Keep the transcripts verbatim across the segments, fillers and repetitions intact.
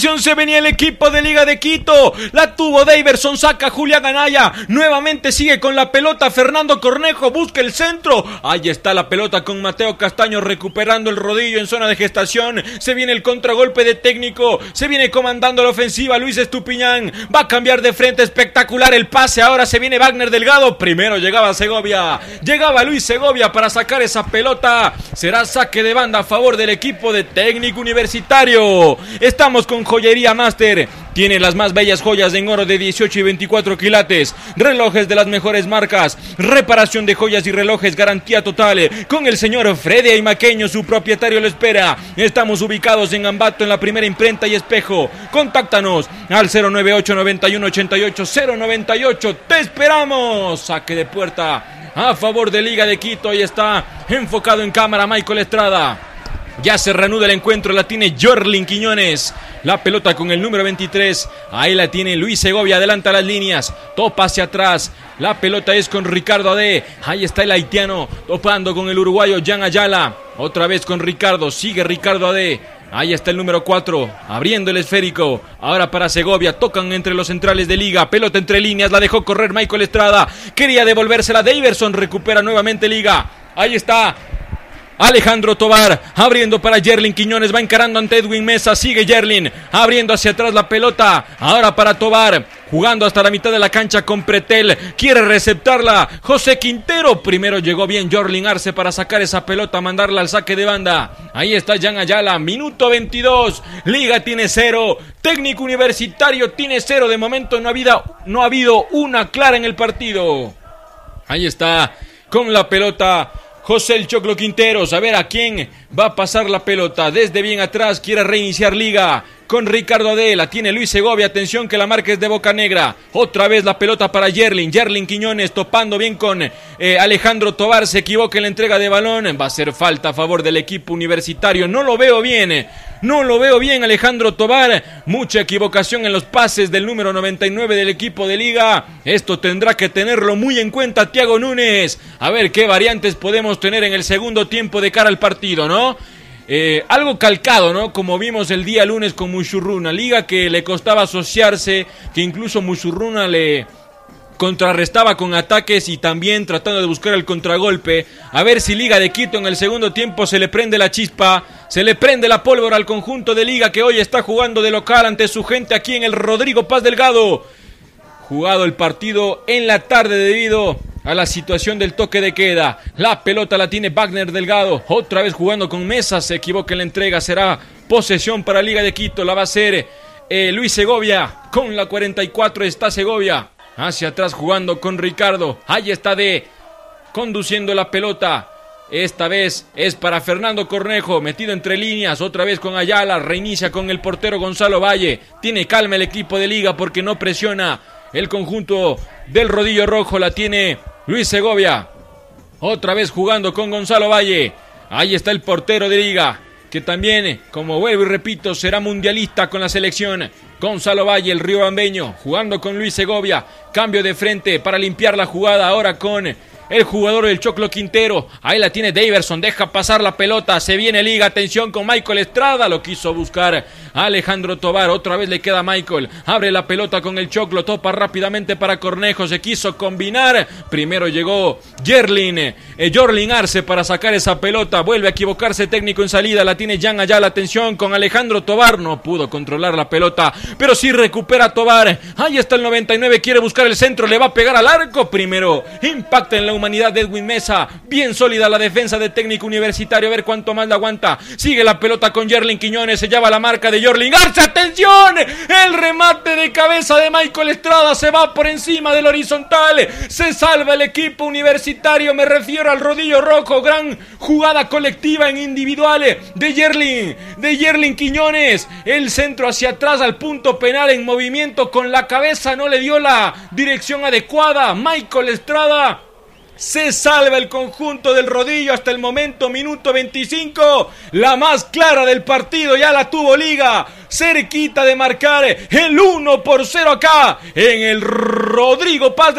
Atención, se venía el equipo de Liga de Quito. La tuvo Daverson, saca Julián Anaya. Nuevamente sigue con la pelota Fernando Cornejo, busca el centro. Ahí está la pelota con Mateo Castaño recuperando el rodillo en zona de gestación. Se viene el contragolpe de Técnico. Se viene comandando la ofensiva Luis Estupiñán. Va a cambiar de frente, espectacular el pase. Ahora se viene Wagner Delgado. Primero llegaba Segovia. Llegaba Luis Segovia para sacar esa pelota. Será saque de banda a favor del equipo de Técnico Universitario. Estamos con Joyería Master. Tiene las más bellas joyas en oro de dieciocho y veinticuatro quilates, relojes de las mejores marcas, reparación de joyas y relojes, garantía total. Con el señor Freddy Aymaqueño, su propietario, lo espera. Estamos ubicados en Ambato, en la primera imprenta y espejo. Contáctanos al cero nueve ocho, noventa y uno, ochenta y ocho, cero noventa y ocho. ¡Te esperamos! Saque de puerta a favor de Liga de Quito. Ahí está enfocado en cámara Michael Estrada. Ya se reanuda el encuentro, la tiene Jorlin Quiñones. La pelota con el número veintitrés. Ahí la tiene Luis Segovia, adelanta las líneas. Topa hacia atrás. La pelota es con Ricardo Ade. Ahí está el haitiano topando con el uruguayo Jan Ayala. Otra vez con Ricardo, sigue Ricardo Ade. Ahí está el número cuatro, abriendo el esférico. Ahora para Segovia, tocan entre los centrales de Liga. Pelota entre líneas, la dejó correr Michael Estrada. Quería devolvérsela Daverson, recupera nuevamente Liga. Ahí está Alejandro Tobar, abriendo para Yerlin Quiñones, va encarando ante Edwin Mesa, sigue Yerlin, abriendo hacia atrás la pelota, ahora para Tobar, jugando hasta la mitad de la cancha con Pretel, quiere receptarla, José Quintero, primero llegó bien Jorlin Arce para sacar esa pelota, mandarla al saque de banda, ahí está Jan Ayala, minuto veintidós, Liga tiene cero, Técnico Universitario tiene cero, de momento no ha habido, no ha habido una clara en el partido, ahí está, con la pelota, José el Choclo Quinteros, a ver a quién va a pasar la pelota, desde bien atrás, quiere reiniciar Liga, con Ricardo Ade, la tiene Luis Segovia, atención que la marca es de Boca Negra, otra vez la pelota para Yerlin, Yerlin Quiñones topando bien con eh, Alejandro Tobar, se equivoca en la entrega de balón, va a ser falta a favor del equipo universitario, no lo veo bien, no lo veo bien Alejandro Tobar, mucha equivocación en los pases del número noventa y nueve del equipo de Liga, esto tendrá que tenerlo muy en cuenta Thiago Núñez, a ver qué variantes podemos tener en el segundo tiempo de cara al partido, ¿no? Eh, algo calcado, ¿no? Como vimos el día lunes con Mushurruna, Liga que le costaba asociarse, que incluso Mushurruna le contrarrestaba con ataques y también tratando de buscar el contragolpe. A ver si Liga de Quito en el segundo tiempo se le prende la chispa, se le prende la pólvora al conjunto de Liga que hoy está jugando de local ante su gente aquí en el Rodrigo Paz Delgado. Jugado el partido en la tarde debido a la situación del toque de queda. La pelota la tiene Wagner Delgado, otra vez jugando con Mesa, se equivoca en la entrega, será posesión para Liga de Quito, la va a hacer eh, Luis Segovia, con la cuarenta y cuatro está Segovia, hacia atrás jugando con Ricardo, ahí está de conduciendo la pelota, esta vez es para Fernando Cornejo, metido entre líneas, otra vez con Ayala, reinicia con el portero Gonzalo Valle, tiene calma el equipo de Liga porque no presiona el conjunto del Rodillo Rojo, la tiene Luis Segovia, otra vez jugando con Gonzalo Valle, ahí está el portero de Liga, que también, como vuelvo y repito, será mundialista con la selección, Gonzalo Valle, el riobambeño, jugando con Luis Segovia, cambio de frente para limpiar la jugada, ahora con el jugador del Choclo Quintero, ahí la tiene Daverson, deja pasar la pelota, se viene Liga, atención con Michael Estrada, lo quiso buscar Alejandro Tobar, otra vez le queda Michael, abre la pelota con el Choclo, topa rápidamente para Cornejo, se quiso combinar, primero llegó Yerlin, eh, Jorlin Arce para sacar esa pelota, vuelve a equivocarse Técnico en salida, la tiene Jan Ayala, atención con Alejandro Tobar, no pudo controlar la pelota, pero sí recupera Tobar, ahí está el noventa y nueve, quiere buscar el centro, le va a pegar al arco, primero impacta en la humanidad de Edwin Mesa, bien sólida la defensa de Técnico Universitario, a ver cuánto más la aguanta, sigue la pelota con Yerlin Quiñones, se lleva la marca de Jorlin Arce, atención, el remate de cabeza de Michael Estrada, se va por encima del horizontal, se salva el equipo universitario, me refiero al Rodillo Rojo, gran jugada colectiva en individuales de Yerlin, de Yerlin Quiñones, el centro hacia atrás al punto penal en movimiento con la cabeza, no le dio la dirección adecuada, Michael Estrada, se salva el conjunto del Rodillo hasta el momento, minuto veinticinco, la más clara del partido, ya la tuvo Liga, cerquita de marcar el uno por cero acá en el Rodrigo Paz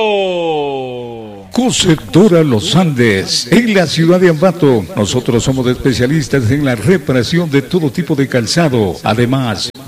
Delgado. Cosetora Los Andes, en la ciudad de Ambato. Nosotros somos especialistas en la reparación de todo tipo de calzado. Además,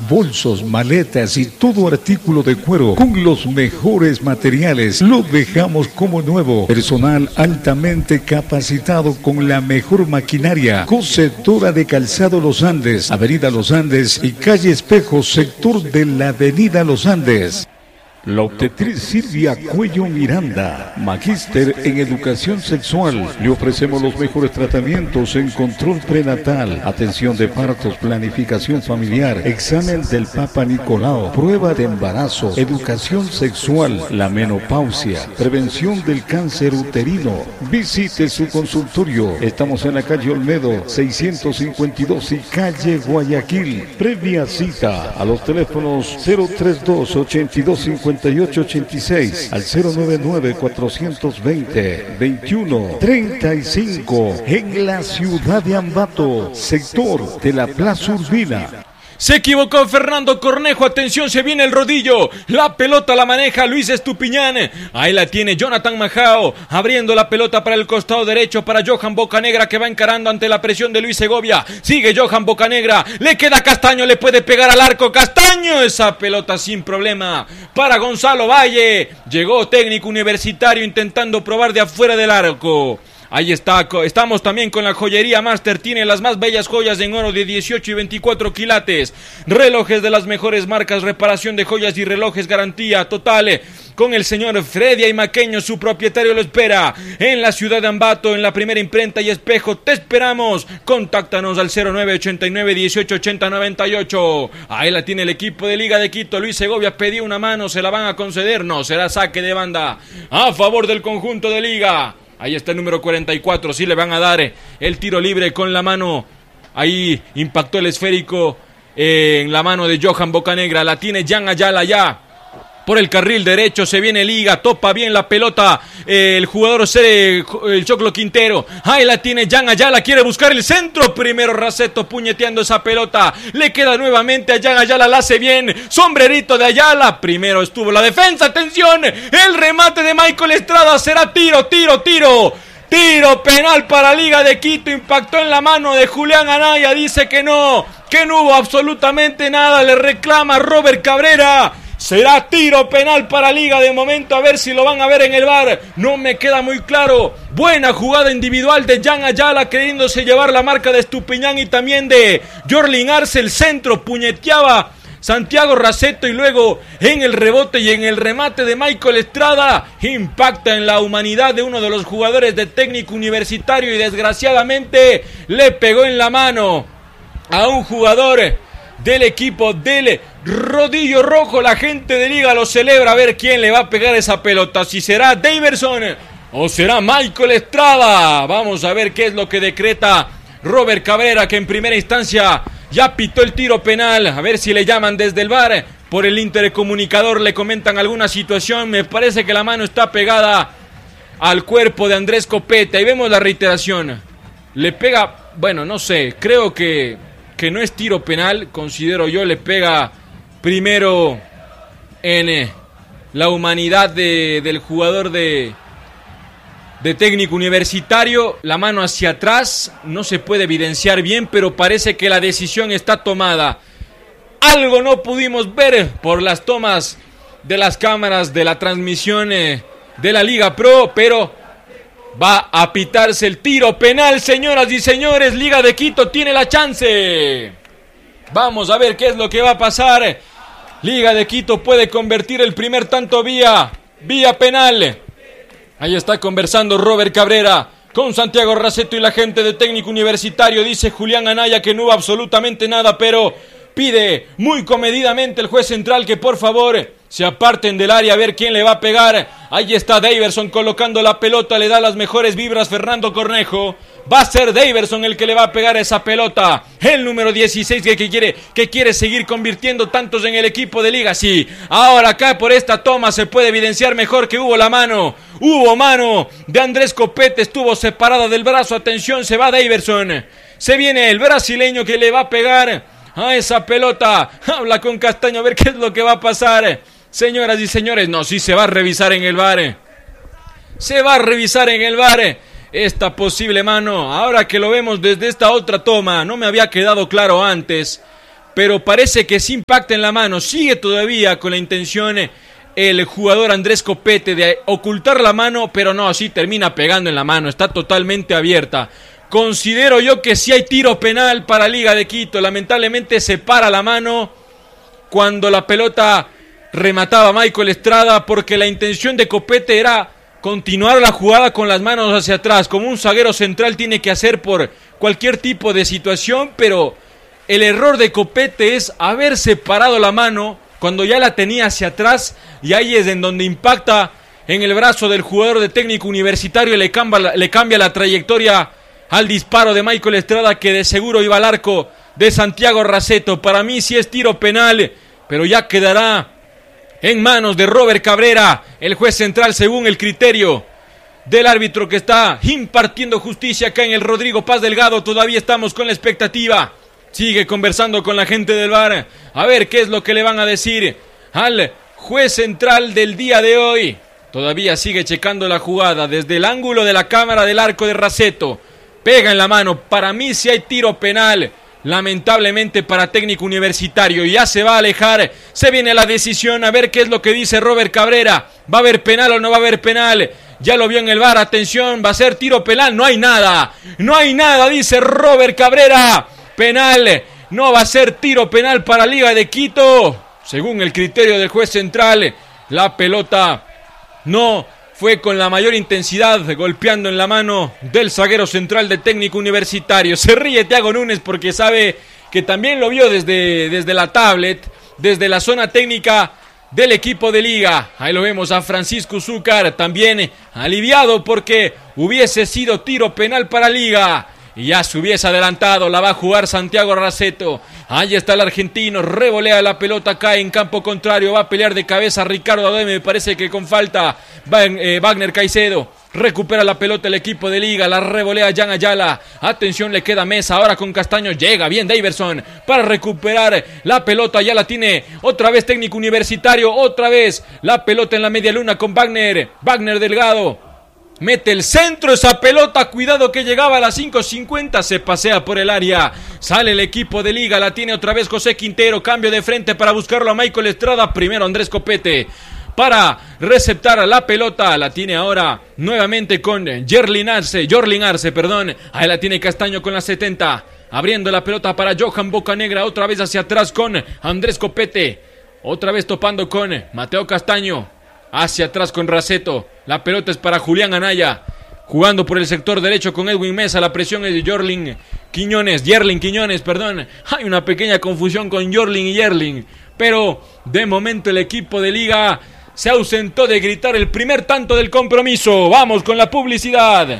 bolsos, maletas y todo artículo de cuero con los mejores materiales. Lo dejamos como nuevo. Personal altamente capacitado con la mejor maquinaria. Cosetora de Calzado Los Andes, Avenida Los Andes y Calle Espejo, sector de la Avenida Los Andes. La obstetriz Silvia Cuello Miranda, magíster en educación sexual. Le ofrecemos los mejores tratamientos en control prenatal, atención de partos, planificación familiar, examen del Papa Nicolau, prueba de embarazo, educación sexual, la menopausia, prevención del cáncer uterino. Visite su consultorio. Estamos en la calle Olmedo, seiscientos cincuenta y dos y calle Guayaquil. Previa cita a los teléfonos cero treinta y dos, ochenta y dos, cincuenta y ocho ochenta y seis al cero noventa y nueve, cuatrocientos veinte, veintiuno treinta y cinco en la ciudad de Ambato, sector de la Plaza Urbina. Se equivocó Fernando Cornejo, atención, se viene el rodillo, la pelota la maneja Luis Estupiñán, ahí la tiene Jonathan Majao, abriendo la pelota para el costado derecho para Johan Bocanegra, que va encarando ante la presión de Luis Segovia. Sigue Johan Bocanegra, le queda Castaño, le puede pegar al arco, Castaño, esa pelota sin problema para Gonzalo Valle. Llegó Técnico Universitario intentando probar de afuera del arco. Ahí está, estamos también con la joyería Master, tiene las más bellas joyas en oro de dieciocho y veinticuatro quilates, relojes de las mejores marcas, reparación de joyas y relojes, garantía total, con el señor Freddy Aymaqueño, su propietario lo espera, en la ciudad de Ambato, en la primera imprenta y espejo, te esperamos, contáctanos al cero nueve ochenta y nueve, dieciocho ochenta, noventa y ocho, ahí la tiene el equipo de Liga de Quito. Luis Segovia pidió una mano, se la van a conceder, no, será saque de banda, a favor del conjunto de Liga. Ahí está el número cuarenta y cuatro, sí le van a dar el tiro libre con la mano. Ahí impactó el esférico en la mano de Johan Bocanegra. La tiene Jan Ayala ya. Por el carril derecho se viene Liga, topa bien la pelota eh, el jugador Cere, el Choclo Quintero. Ahí la tiene Jan Ayala, quiere buscar el centro. Primero Raceto puñeteando esa pelota. Le queda nuevamente a Jan Ayala, la hace bien. Sombrerito de Ayala. Primero estuvo la defensa, atención. El remate de Michael Estrada será tiro, tiro, tiro. Tiro penal para Liga de Quito, impactó en la mano de Julián Anaya, dice que no, que no hubo absolutamente nada, le reclama Robert Cabrera. Será tiro penal para Liga de momento, a ver si lo van a ver en el V A R, no me queda muy claro. Buena jugada individual de Jan Ayala, queriéndose llevar la marca de Estupiñán y también de Jorlin Arce. El centro puñeteaba Santiago Raceto y luego en el rebote y en el remate de Michael Estrada impacta en la humanidad de uno de los jugadores de Técnico Universitario y desgraciadamente le pegó en la mano a un jugador del equipo del Rodillo Rojo. La gente de Liga lo celebra, a ver quién le va a pegar esa pelota, si será Daverson o será Michael Estrada. Vamos a ver qué es lo que decreta Robert Cabrera, que en primera instancia ya pitó el tiro penal, a ver si le llaman desde el V A R. Por el intercomunicador le comentan alguna situación, me parece que la mano está pegada al cuerpo de Andrés Copete. Ahí vemos la reiteración, le pega, bueno, no sé, creo que, que no es tiro penal, considero yo, le pega primero en eh, la humanidad de, del jugador de... de Técnico Universitario, la mano hacia atrás, no se puede evidenciar bien, pero parece que la decisión está tomada. Algo no pudimos ver por las tomas de las cámaras de la transmisión eh, de la Liga Pro, pero va a pitarse el tiro penal, señoras y señores. Liga de Quito tiene la chance. Vamos a ver qué es lo que va a pasar. Liga de Quito puede convertir el primer tanto vía, vía penal. Ahí está conversando Robert Cabrera con Santiago Raceto y la gente de Técnico Universitario. Dice Julián Anaya que no hubo absolutamente nada, pero pide muy comedidamente el juez central que por favor se aparten del área a ver quién le va a pegar. Ahí está Daverson colocando la pelota, le da las mejores vibras Fernando Cornejo. Va a ser Daverson el que le va a pegar esa pelota. El número dieciséis que, que, quiere, que quiere seguir convirtiendo tantos en el equipo de Liga. Sí, ahora acá por esta toma se puede evidenciar mejor que hubo la mano. Hubo mano de Andrés Copete, estuvo separada del brazo. Atención, se va Daverson. Se viene el brasileño que le va a pegar a esa pelota. Habla con Castaño a ver qué es lo que va a pasar. Señoras y señores, no, sí se va a revisar en el V A R. Se va a revisar en el V A R esta posible mano. Ahora que lo vemos desde esta otra toma, no me había quedado claro antes, pero parece que sí impacta en la mano. Sigue todavía con la intención el jugador Andrés Copete de ocultar la mano, pero no, sí termina pegando en la mano, está totalmente abierta. Considero yo que sí hay tiro penal para Liga de Quito. Lamentablemente se para la mano cuando la pelota remataba Michael Estrada, porque la intención de Copete era continuar la jugada con las manos hacia atrás, como un zaguero central tiene que hacer por cualquier tipo de situación, pero el error de Copete es haber separado la mano cuando ya la tenía hacia atrás, y ahí es en donde impacta en el brazo del jugador de Técnico Universitario y le cambia, le cambia la trayectoria al disparo de Michael Estrada, que de seguro iba al arco de Santiago Raceto. Para mí sí es tiro penal, pero ya quedará en manos de Robert Cabrera, el juez central, según el criterio del árbitro que está impartiendo justicia acá en el Rodrigo Paz Delgado. Todavía estamos con la expectativa. Sigue conversando con la gente del V A R, a ver qué es lo que le van a decir al juez central del día de hoy. Todavía sigue checando la jugada desde el ángulo de la cámara del arco de Raceto. Pega en la mano. Para mí sí hay tiro penal, lamentablemente para Técnico Universitario. Ya se va a alejar, se viene la decisión, a ver qué es lo que dice Robert Cabrera. ¿Va a haber penal o no va a haber penal? Ya lo vio en el V A R, atención, va a ser tiro penal. No hay nada, no hay nada, dice Robert Cabrera. Penal, no va a ser tiro penal para Liga de Quito. Según el criterio del juez central, la pelota no fue con la mayor intensidad golpeando en la mano del zaguero central de Técnico Universitario. Se ríe Thiago Núñez porque sabe que también lo vio desde, desde la tablet, desde la zona técnica del equipo de Liga. Ahí lo vemos a Francisco Zúcar, también aliviado porque hubiese sido tiro penal para Liga y ya se hubiese adelantado. La va a jugar Santiago Raceto. Ahí está el argentino, revolea la pelota, cae en campo contrario, va a pelear de cabeza Ricardo Ademe, me parece que con falta. Va, eh, Wagner Caicedo recupera la pelota el equipo de Liga, la revolea Jan Ayala. Atención, le queda Mesa, ahora con Castaño, llega bien Daverson para recuperar la pelota, ya la tiene otra vez Técnico Universitario, otra vez la pelota en la media luna con Wagner, Wagner Delgado. Mete el centro, esa pelota, cuidado que llegaba a las cinco cincuenta, se pasea por el área, sale el equipo de Liga, la tiene otra vez José Quintero, cambio de frente para buscarlo a Michael Estrada, primero Andrés Copete para receptar la pelota, la tiene ahora nuevamente con Yerlin Arce, Jorlin Arce, perdón, ahí la tiene Castaño con la setenta, abriendo la pelota para Johan Bocanegra, otra vez hacia atrás con Andrés Copete, otra vez topando con Mateo Castaño, hacia atrás con Raceto, la pelota es para Julián Anaya, jugando por el sector derecho con Edwin Mesa, la presión es de Jorlin Quiñones, Yerlin Quiñones, perdón, hay una pequeña confusión con Jorlin y Yerlin, pero de momento el equipo de Liga se ausentó de gritar el primer tanto del compromiso. Vamos con la publicidad.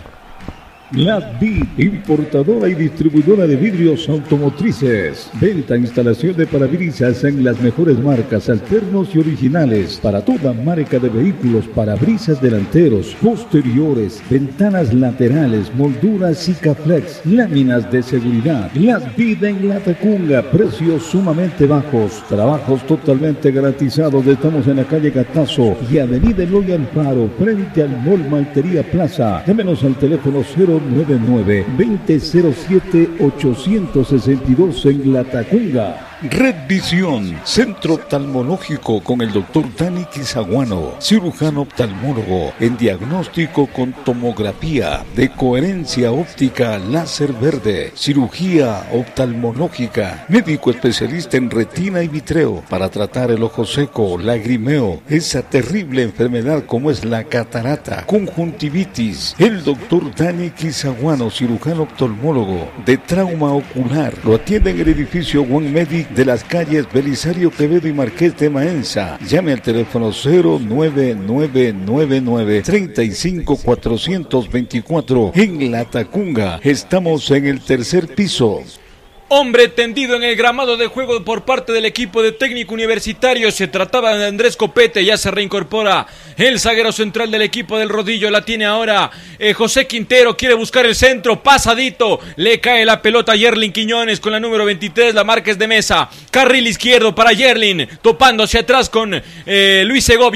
Latvid, importadora y distribuidora de vidrios automotrices. Venta e instalación de parabrisas en las mejores marcas, alternos y originales. Para toda marca de vehículos, parabrisas delanteros, posteriores, ventanas laterales, molduras y Caflex, láminas de seguridad. Latvid en Latacunga, precios sumamente bajos. Trabajos totalmente garantizados. Estamos en la calle Gatazo y avenida Eloy Alfaro, frente al Mall Maltería Plaza. Llámenos al teléfono cero nueve nueve, veinte cero siete, ochocientos sesenta y dos en Latacunga. Red Visión, centro oftalmológico con el doctor Dani Quizaguano, cirujano oftalmólogo en diagnóstico con tomografía de coherencia óptica láser verde, cirugía oftalmológica, médico especialista en retina y vitreo para tratar el ojo seco, lagrimeo, esa terrible enfermedad como es la catarata, conjuntivitis. El doctor Dani Quizaguano, cirujano oftalmólogo de trauma ocular, lo atiende en el edificio One Medic de las calles Belisario Quevedo y Marqués de Maenza. Llame al teléfono cero nueve nueve nueve nueve, tres cinco cuatro dos cuatro en Latacunga. Estamos en el tercer piso. Hombre tendido en el gramado de juego por parte del equipo de Técnico Universitario. Se trataba de Andrés Copete, ya se reincorpora el zaguero central del equipo del Rodillo. La tiene ahora eh, José Quintero, quiere buscar el centro, pasadito, le cae la pelota a Yerlin Quiñones con la número veintitrés, la marca es de Mesa. Carril izquierdo para Yerlin, topando hacia atrás con eh, Luis Segovia.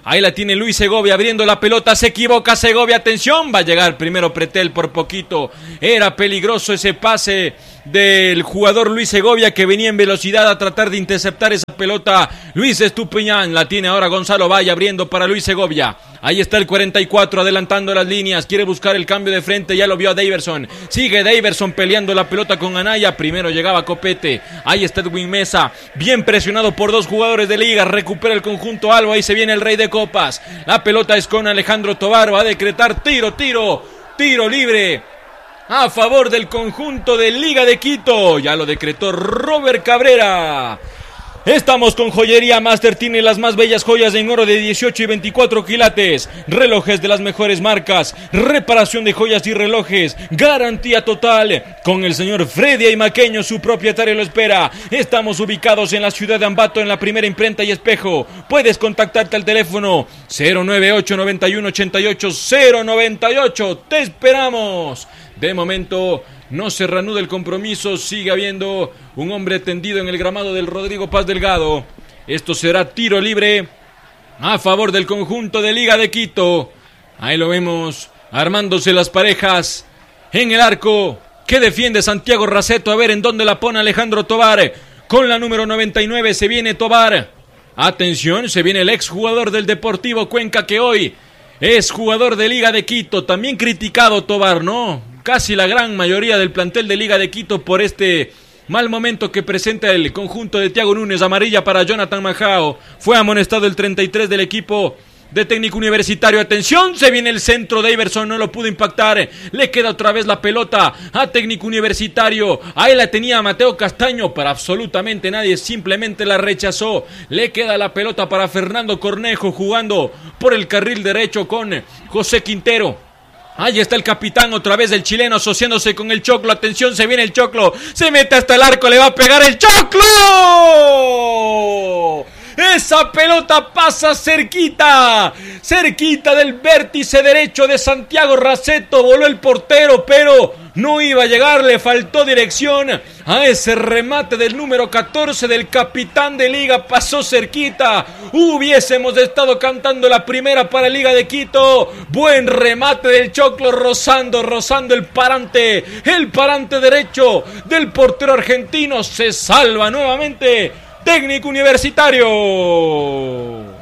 Ahí la tiene Luis Segovia abriendo la pelota, se equivoca Segovia, atención, va a llegar primero Pretel por poquito. Era peligroso ese pase del jugador Luis Segovia que venía en velocidad a tratar de interceptar esa pelota. Luis Estupiñán la tiene ahora Gonzalo Valle abriendo para Luis Segovia. Ahí está el cuarenta y cuatro adelantando las líneas, quiere buscar el cambio de frente, ya lo vio a Daverson. Sigue Daverson peleando la pelota con Anaya, primero llegaba Copete. Ahí está Edwin Mesa, bien presionado por dos jugadores de Liga, recupera el conjunto Albo, ahí se viene el rey de copas. La pelota es con Alejandro Tobar, va a decretar tiro, tiro, tiro libre a favor del conjunto de Liga de Quito. Ya lo decretó Robert Cabrera. Estamos con Joyería Master, tiene las más bellas joyas en oro de dieciocho y veinticuatro quilates, relojes de las mejores marcas, reparación de joyas y relojes, garantía total. Con el señor Freddy Aymaqueño, su propietario, lo espera. Estamos ubicados en la ciudad de Ambato, en la primera imprenta y espejo. Puedes contactarte al teléfono cero nueve ocho, noventa y uno, ochenta y ocho, cero noventa y ocho. Te esperamos. De momento no se reanuda el compromiso, sigue habiendo un hombre tendido en el gramado del Rodrigo Paz Delgado. Esto será tiro libre a favor del conjunto de Liga de Quito. Ahí lo vemos armándose las parejas en el arco que defiende Santiago Raceto. A ver en dónde la pone Alejandro Tobar. Con la número noventa y nueve se viene Tobar. Atención, se viene el exjugador del Deportivo Cuenca que hoy es jugador de Liga de Quito. También criticado Tobar, ¿no? Casi la gran mayoría del plantel de Liga de Quito por este mal momento que presenta el conjunto de Thiago Núñez. Amarilla para Jonathan Majao. Fue amonestado el treinta y tres del equipo de Técnico Universitario. Atención, se viene el centro de Iverson, no lo pudo impactar. Le queda otra vez la pelota a Técnico Universitario. Ahí la tenía Mateo Castaño, para absolutamente nadie, simplemente la rechazó. Le queda la pelota para Fernando Cornejo jugando por el carril derecho con José Quintero. Ahí está el capitán otra vez, el chileno, asociándose con el Choclo. Atención, se viene el Choclo, se mete hasta el arco, le va a pegar el Choclo. Esa pelota pasa cerquita, cerquita del vértice derecho de Santiago Raceto. Voló el portero, pero no iba a llegar, le faltó dirección a ese remate del número catorce del capitán de Liga. Pasó cerquita, hubiésemos estado cantando la primera para Liga de Quito. Buen remate del Choclo, rozando, rozando el parante, el parante derecho del portero argentino. Se salva nuevamente Técnico Universitario.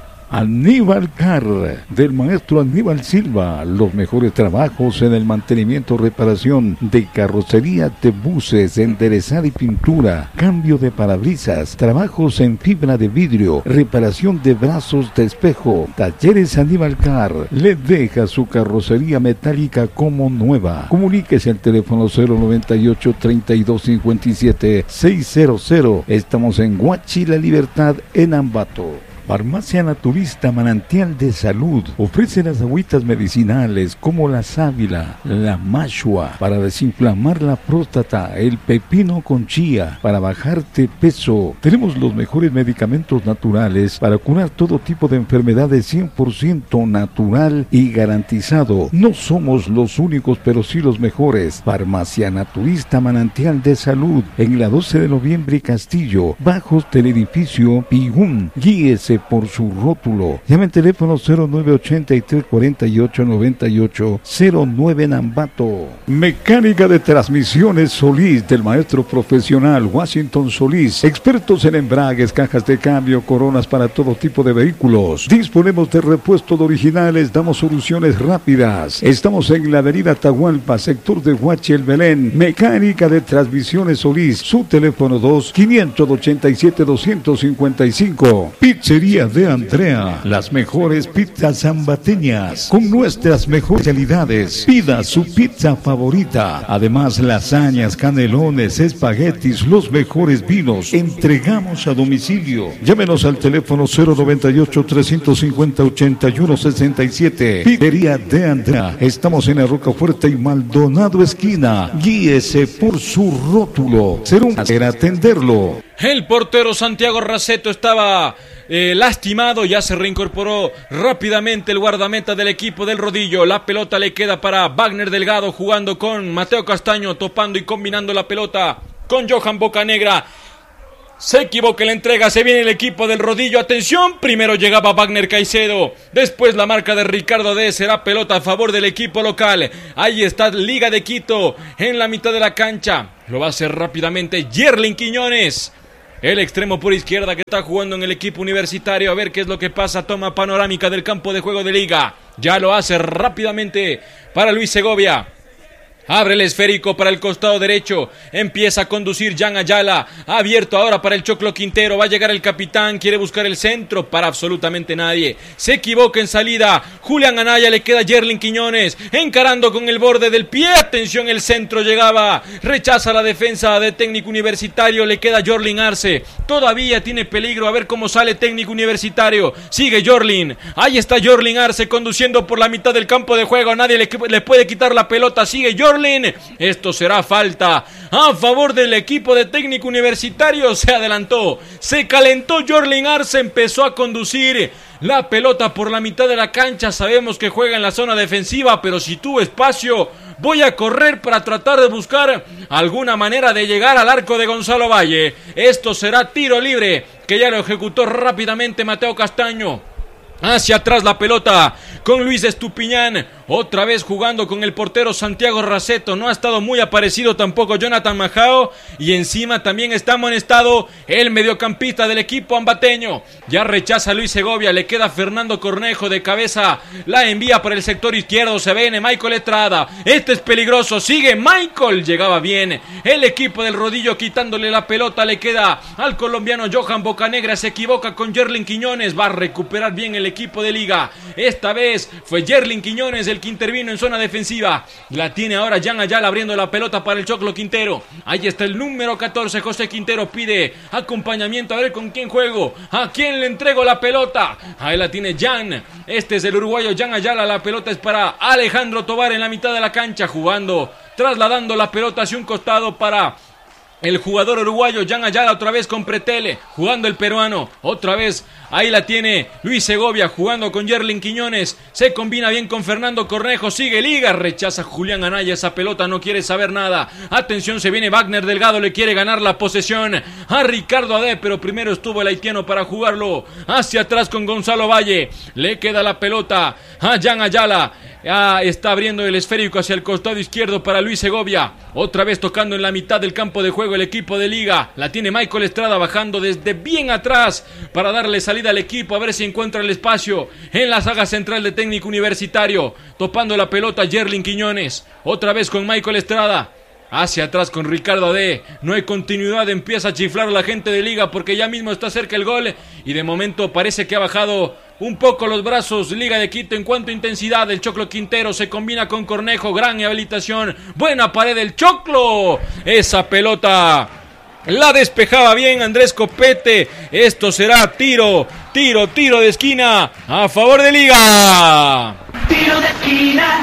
Aníbal Car, del maestro Aníbal Silva, los mejores trabajos en el mantenimiento, reparación de carrocería de buses, enderezar y pintura, cambio de parabrisas, trabajos en fibra de vidrio, reparación de brazos de espejo. Talleres Aníbal Car le deja su carrocería metálica como nueva. Comuníquese al teléfono cero noventa y ocho, treinta y dos, cincuenta y siete, seiscientos. Estamos en Huachi La Libertad, en Ambato. Farmacia Naturista Manantial de Salud ofrece las agüitas medicinales como la sábila, la mashua para desinflamar la próstata, el pepino con chía para bajarte peso. Tenemos los mejores medicamentos naturales para curar todo tipo de enfermedades, cien por ciento natural y garantizado. No somos los únicos, pero sí los mejores. Farmacia Naturista Manantial de Salud en la doce de noviembre Castillo, bajos del edificio Pigún. Guíese por su rótulo. Llame al teléfono cero nueve ochenta y tres, cuarenta y ocho, noventa y ocho, cero nueve en Ambato. Mecánica de transmisiones Solís, del maestro profesional Washington Solís. Expertos en embragues, cajas de cambio, coronas para todo tipo de vehículos. Disponemos de repuestos originales, damos soluciones rápidas. Estamos en la avenida Atahualpa, sector de Huachi El Belén. Mecánica de transmisiones Solís. Su teléfono dos, quinientos ochenta y siete, doscientos cincuenta y cinco. Pizzería de Andrea, las mejores pizzas zambateñas con nuestras mejores calidades. Pida su pizza favorita. Además, lasañas, canelones, espaguetis, los mejores vinos. Entregamos a domicilio. Llámenos al teléfono cero noventa y ocho, trescientos cincuenta, ochenta y uno, sesenta y siete. Pizzería de Andrea. Estamos en la Rocafuerte y Maldonado esquina. Guíese por su rótulo. Será un placer atenderlo. El portero Santiago Raceto estaba eh, lastimado, ya se reincorporó rápidamente el guardameta del equipo del Rodillo. La pelota le queda para Wagner Delgado jugando con Mateo Castaño, topando y combinando la pelota con Johan Bocanegra. Se equivoca en la entrega, se viene el equipo del Rodillo, atención, primero llegaba Wagner Caicedo, después la marca de Ricardo D, será pelota a favor del equipo local, ahí está Liga de Quito en la mitad de la cancha, lo va a hacer rápidamente Yerlin Quiñones, el extremo por izquierda que está jugando en el equipo universitario, a ver qué es lo que pasa, toma panorámica del campo de juego de Liga, ya lo hace rápidamente para Luis Segovia. Abre el esférico para el costado derecho, empieza a conducir Jan Ayala, abierto ahora para el Choclo Quintero, va a llegar el capitán, quiere buscar el centro para absolutamente nadie, se equivoca en salida, Julián Anaya, le queda Yerlin Quiñones, encarando con el borde del pie, atención, el centro llegaba, rechaza la defensa de Técnico Universitario, le queda Jorlin Arce, todavía tiene peligro, a ver cómo sale Técnico Universitario, sigue Jorlin, ahí está Jorlin Arce conduciendo por la mitad del campo de juego, nadie le, le puede quitar la pelota, sigue Jorlin. Esto será falta a favor del equipo de Técnico Universitario, se adelantó, se calentó Jorlin Arce, empezó a conducir la pelota por la mitad de la cancha, sabemos que juega en la zona defensiva, pero si tuvo espacio, voy a correr para tratar de buscar alguna manera de llegar al arco de Gonzalo Valle, esto será tiro libre, que ya lo ejecutó rápidamente Mateo Castaño. Hacia atrás la pelota con Luis Estupiñán, otra vez jugando con el portero Santiago Raceto, no ha estado muy aparecido tampoco Jonathan Majao, y encima también está amonestado el mediocampista del equipo ambateño, ya rechaza Luis Segovia, le queda Fernando Cornejo de cabeza, la envía para el sector izquierdo, se viene Michael Estrada, este es peligroso, sigue Michael, llegaba bien el equipo del Rodillo quitándole la pelota, le queda al colombiano Johan Bocanegra, se equivoca con Yerlin Quiñones, va a recuperar bien el equipo de Liga, esta vez fue Yerlin Quiñones el que intervino en zona defensiva, la tiene ahora Jan Ayala abriendo la pelota para el Choclo Quintero, ahí está el número catorce, José Quintero pide acompañamiento, a ver con quién juego, a quién le entrego la pelota, ahí la tiene Jan, este es el uruguayo Jan Ayala, la pelota es para Alejandro Tovar en la mitad de la cancha, jugando, trasladando la pelota hacia un costado para el jugador uruguayo Jan Ayala, otra vez con Pretele, jugando el peruano, otra vez, ahí la tiene Luis Segovia, jugando con Yerlin Quiñones, se combina bien con Fernando Cornejo, sigue Liga, rechaza Julián Anaya, esa pelota no quiere saber nada, atención, se viene Wagner Delgado, le quiere ganar la posesión a Ricardo Ade, pero primero estuvo el haitiano para jugarlo, hacia atrás con Gonzalo Valle, le queda la pelota a Jan Ayala, ah, está abriendo el esférico hacia el costado izquierdo para Luis Segovia, otra vez tocando en la mitad del campo de juego el equipo de Liga, la tiene Michael Estrada bajando desde bien atrás para darle salida al equipo, a ver si encuentra el espacio en la saga central de Técnico Universitario, topando la pelota Yerlin Quiñones, otra vez con Michael Estrada, hacia atrás con Ricardo D, no hay continuidad, empieza a chiflar la gente de Liga porque ya mismo está cerca el gol y de momento parece que ha bajado un poco los brazos Liga de Quito en cuanto a intensidad. El Choclo Quintero se combina con Cornejo, gran habilitación, buena pared del Choclo, esa pelota la despejaba bien Andrés Copete, esto será tiro, tiro, tiro de esquina a favor de Liga. Tiro de esquina.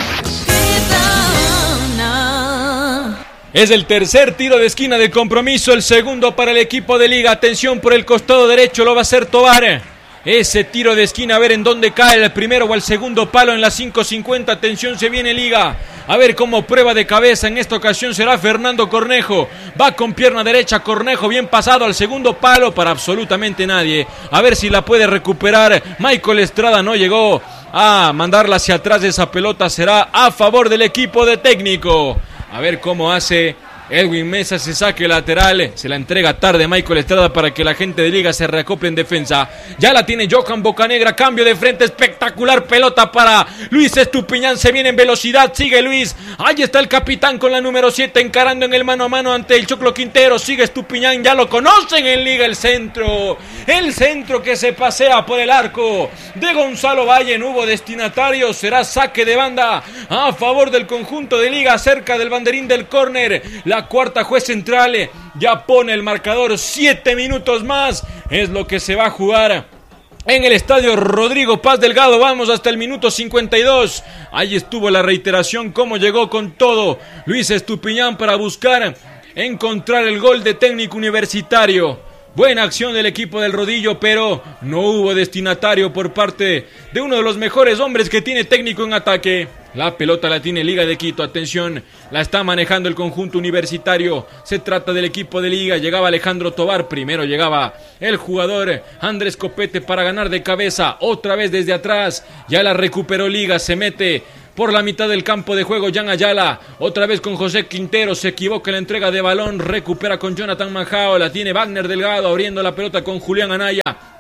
Es el tercer tiro de esquina de compromiso, el segundo para el equipo de Liga, atención por el costado derecho, lo va a hacer Tovar. Ese tiro de esquina, a ver en dónde cae, el primero o el segundo palo en la cinco cincuenta, atención, se viene Liga, a ver cómo prueba de cabeza, en esta ocasión será Fernando Cornejo, va con pierna derecha Cornejo, bien pasado al segundo palo para absolutamente nadie, a ver si la puede recuperar, Michael Estrada no llegó a mandarla hacia atrás, de esa pelota será a favor del equipo de Técnico, a ver cómo hace Edwin Mesa, se saque lateral, se la entrega tarde Michael Estrada para que la gente de Liga se reacople en defensa. Ya la tiene Johan Bocanegra, cambio de frente, espectacular pelota para Luis Estupiñán, se viene en velocidad, sigue Luis, ahí está el capitán con la número siete encarando en el mano a mano ante el Choclo Quintero, sigue Estupiñán, ya lo conocen en Liga, el centro, el centro que se pasea por el arco de Gonzalo Valle, no hubo destinatario, será saque de banda a favor del conjunto de Liga, cerca del banderín del córner, la cuarta juez central ya pone el marcador, siete minutos más es lo que se va a jugar en el estadio Rodrigo Paz Delgado, vamos hasta el minuto cincuenta y dos, ahí estuvo la reiteración, cómo llegó con todo Luis Estupiñán para buscar encontrar el gol de Técnico Universitario, buena acción del equipo del Rodillo, pero no hubo destinatario por parte de uno de los mejores hombres que tiene Técnico en ataque. La pelota la tiene Liga de Quito, atención, la está manejando el conjunto universitario, se trata del equipo de Liga, llegaba Alejandro Tobar, primero llegaba el jugador Andrés Copete para ganar de cabeza, otra vez desde atrás, ya la recuperó Liga, se mete por la mitad del campo de juego Jan Ayala, otra vez con José Quintero, se equivoca en la entrega de balón, recupera con Jonathan Manjao, la tiene Wagner Delgado abriendo la pelota con Julián Anaya.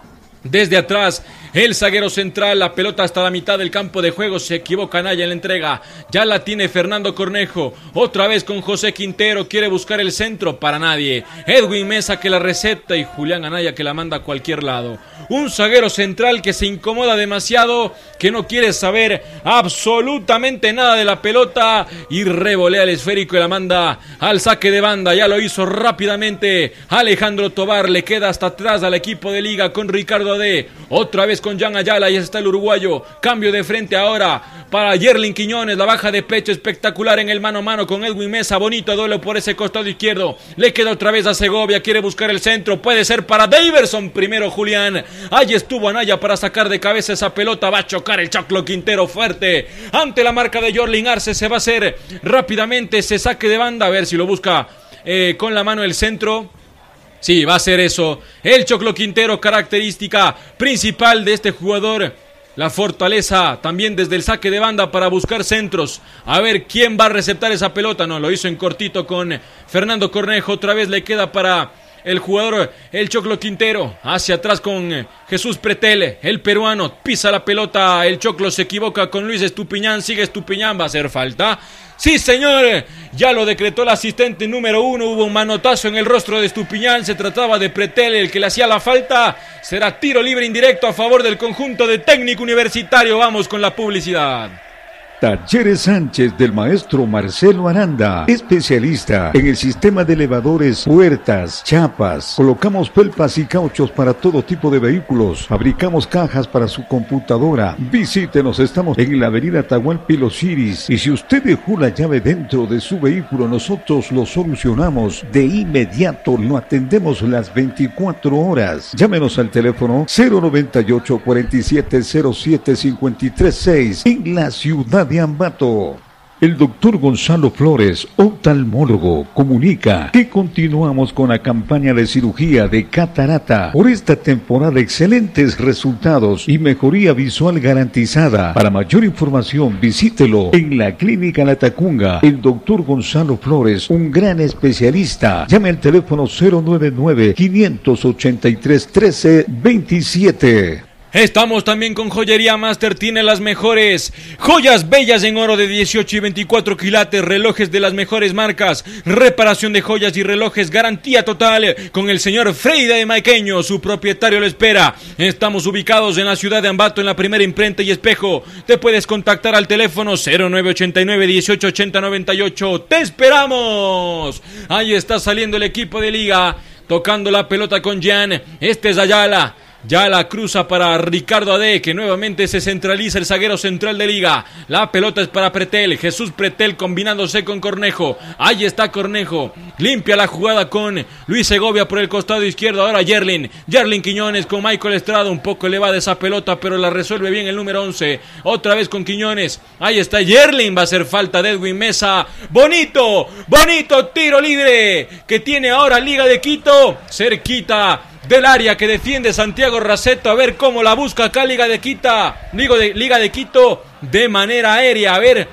Desde atrás, el zaguero central, la pelota hasta la mitad del campo de juego, se equivoca Anaya en la entrega, ya la tiene Fernando Cornejo, otra vez con José Quintero, quiere buscar el centro, para nadie, Edwin Mesa que la receta y Julián Anaya que la manda a cualquier lado, un zaguero central que se incomoda demasiado, que no quiere saber absolutamente nada de la pelota y revolea el esférico y la manda al saque de banda, ya lo hizo rápidamente Alejandro Tobar, le queda hasta atrás al equipo de Liga con Ricardo Ade, otra vez con Jan Ayala y está el uruguayo, cambio de frente ahora para Yerlin Quiñones, la baja de pecho espectacular en el mano a mano con Edwin Mesa, bonito duelo por ese costado izquierdo, le queda otra vez a Segovia, quiere buscar el centro, puede ser para Daverson, primero Julián, ahí estuvo Anaya para sacar de cabeza esa pelota, va a chocar el Choclo Quintero fuerte, ante la marca de Yorlin Arce, se va a hacer rápidamente ese saque de banda, a ver si lo busca eh, con la mano el centro. Sí, va a ser eso, el Choclo Quintero, característica principal de este jugador, la fortaleza también desde el saque de banda para buscar centros, a ver quién va a receptar esa pelota, no, lo hizo en cortito con Fernando Cornejo, otra vez le queda para el jugador, el Choclo Quintero, hacia atrás con Jesús Pretel, el peruano, pisa la pelota, el Choclo se equivoca con Luis Estupiñán, sigue Estupiñán, va a hacer falta. Sí, señor, ya lo decretó el asistente número uno, hubo un manotazo en el rostro de Estupiñán, se trataba de Pretel, el que le hacía la falta, será tiro libre indirecto a favor del conjunto de Técnico Universitario, vamos con la publicidad. Talleres Sánchez del maestro Marcelo Aranda, especialista en el sistema de elevadores, puertas, chapas. Colocamos felpas y cauchos para todo tipo de vehículos. Fabricamos cajas para su computadora. Visítenos, estamos en la avenida Tahualpi Los Iris. Y si usted dejó la llave dentro de su vehículo, nosotros lo solucionamos de inmediato. Lo atendemos las veinticuatro horas. Llámenos al teléfono cero noventa y ocho, cuarenta y siete, cero siete, cincuenta y tres seis en la ciudad de Ambato. El doctor Gonzalo Flores, oftalmólogo, comunica que continuamos con la campaña de cirugía de catarata. Por esta temporada, excelentes resultados y mejoría visual garantizada. Para mayor información, visítelo en la Clínica La Tacunga. El doctor Gonzalo Flores, un gran especialista. Llame al teléfono cero noventa y nueve, quinientos ochenta y tres, trece veintisiete. Estamos también con Joyería Master, tiene las mejores joyas bellas en oro de dieciocho y veinticuatro quilates, relojes de las mejores marcas, reparación de joyas y relojes, garantía total con el señor Freida de Maiqueño, su propietario lo espera. Estamos ubicados en la ciudad de Ambato, en la primera imprenta y espejo. Te puedes contactar al teléfono cero nueve ochenta y nueve, dieciocho ochenta, noventa y ocho. ¡Te esperamos! Ahí está saliendo el equipo de Liga, tocando la pelota con Jan. Este es Ayala. Ya la cruza para Ricardo Ade, que nuevamente se centraliza el zaguero central de Liga. La pelota es para Pretel, Jesús Pretel combinándose con Cornejo. Ahí está Cornejo, limpia la jugada con Luis Segovia por el costado izquierdo. Ahora Yerlin, Yerlin Quiñones con Michael Estrada, un poco elevada esa pelota, pero la resuelve bien el número once. Otra vez con Quiñones, ahí está Yerlin, va a hacer falta de Edwin Mesa. Bonito, bonito tiro libre que tiene ahora Liga de Quito, cerquita del área que defiende Santiago Raceto, a ver cómo la busca acá Liga de Quito, Liga de, Liga de Quito de manera aérea, a ver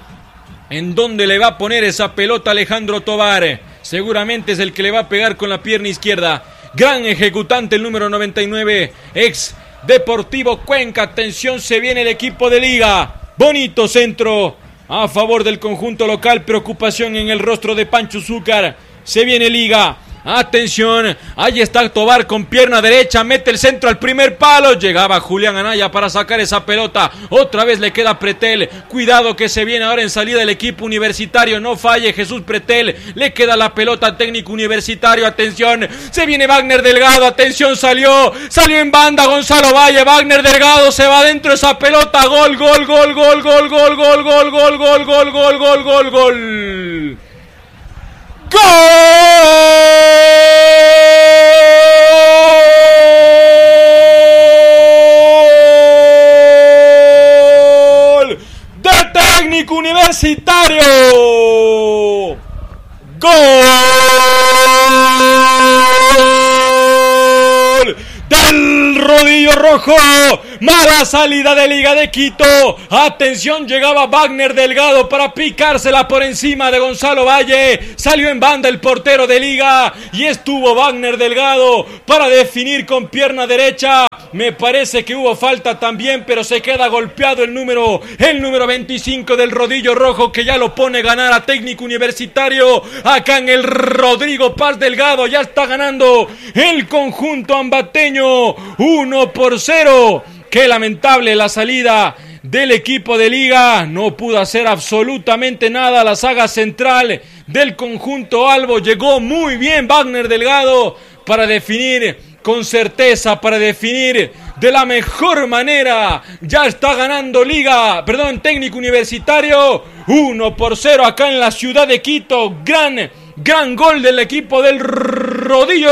en dónde le va a poner esa pelota Alejandro Tobar, seguramente es el que le va a pegar con la pierna izquierda, gran ejecutante el número noventa y nueve, ex Deportivo Cuenca, atención, se viene el equipo de Liga, bonito centro a favor del conjunto local, preocupación en el rostro de Pancho Zúcar, se viene Liga. Atención, ahí está Tobar con pierna derecha, mete el centro al primer palo, llegaba Julián Anaya para sacar esa pelota, otra vez le queda Pretel, cuidado que se viene ahora en salida el equipo universitario, no falle Jesús Pretel, le queda la pelota Técnico Universitario, atención, se viene Wagner Delgado, atención, salió, salió en banda Gonzalo Valle, Wagner Delgado se va dentro esa pelota, gol, gol, gol, gol, gol, gol, gol, gol, gol, gol, gol, gol, gol, gol, gol. ¡Gol! De Técnico Universitario. el rodillo rojo. Mala salida de Liga de Quito. Atención, llegaba Wagner Delgado para picársela por encima de Gonzalo Valle. Salió en banda el portero de Liga y estuvo Wagner Delgado para definir con pierna derecha. Me parece que hubo falta también, pero se queda golpeado el número, el número veinticinco del rodillo rojo, que ya lo pone a ganar a Técnico Universitario. Acá en el Rodrigo Paz Delgado ya está ganando el conjunto ambateño uno por cero. Qué lamentable la salida del equipo de Liga. No pudo hacer absolutamente nada la saga central del conjunto albo. Llegó muy bien Wagner Delgado para definir con certeza, para definir de la mejor manera. Ya está ganando Liga, perdón, Técnico Universitario uno por cero acá en la ciudad de Quito. Gran, gran gol del equipo del rodillo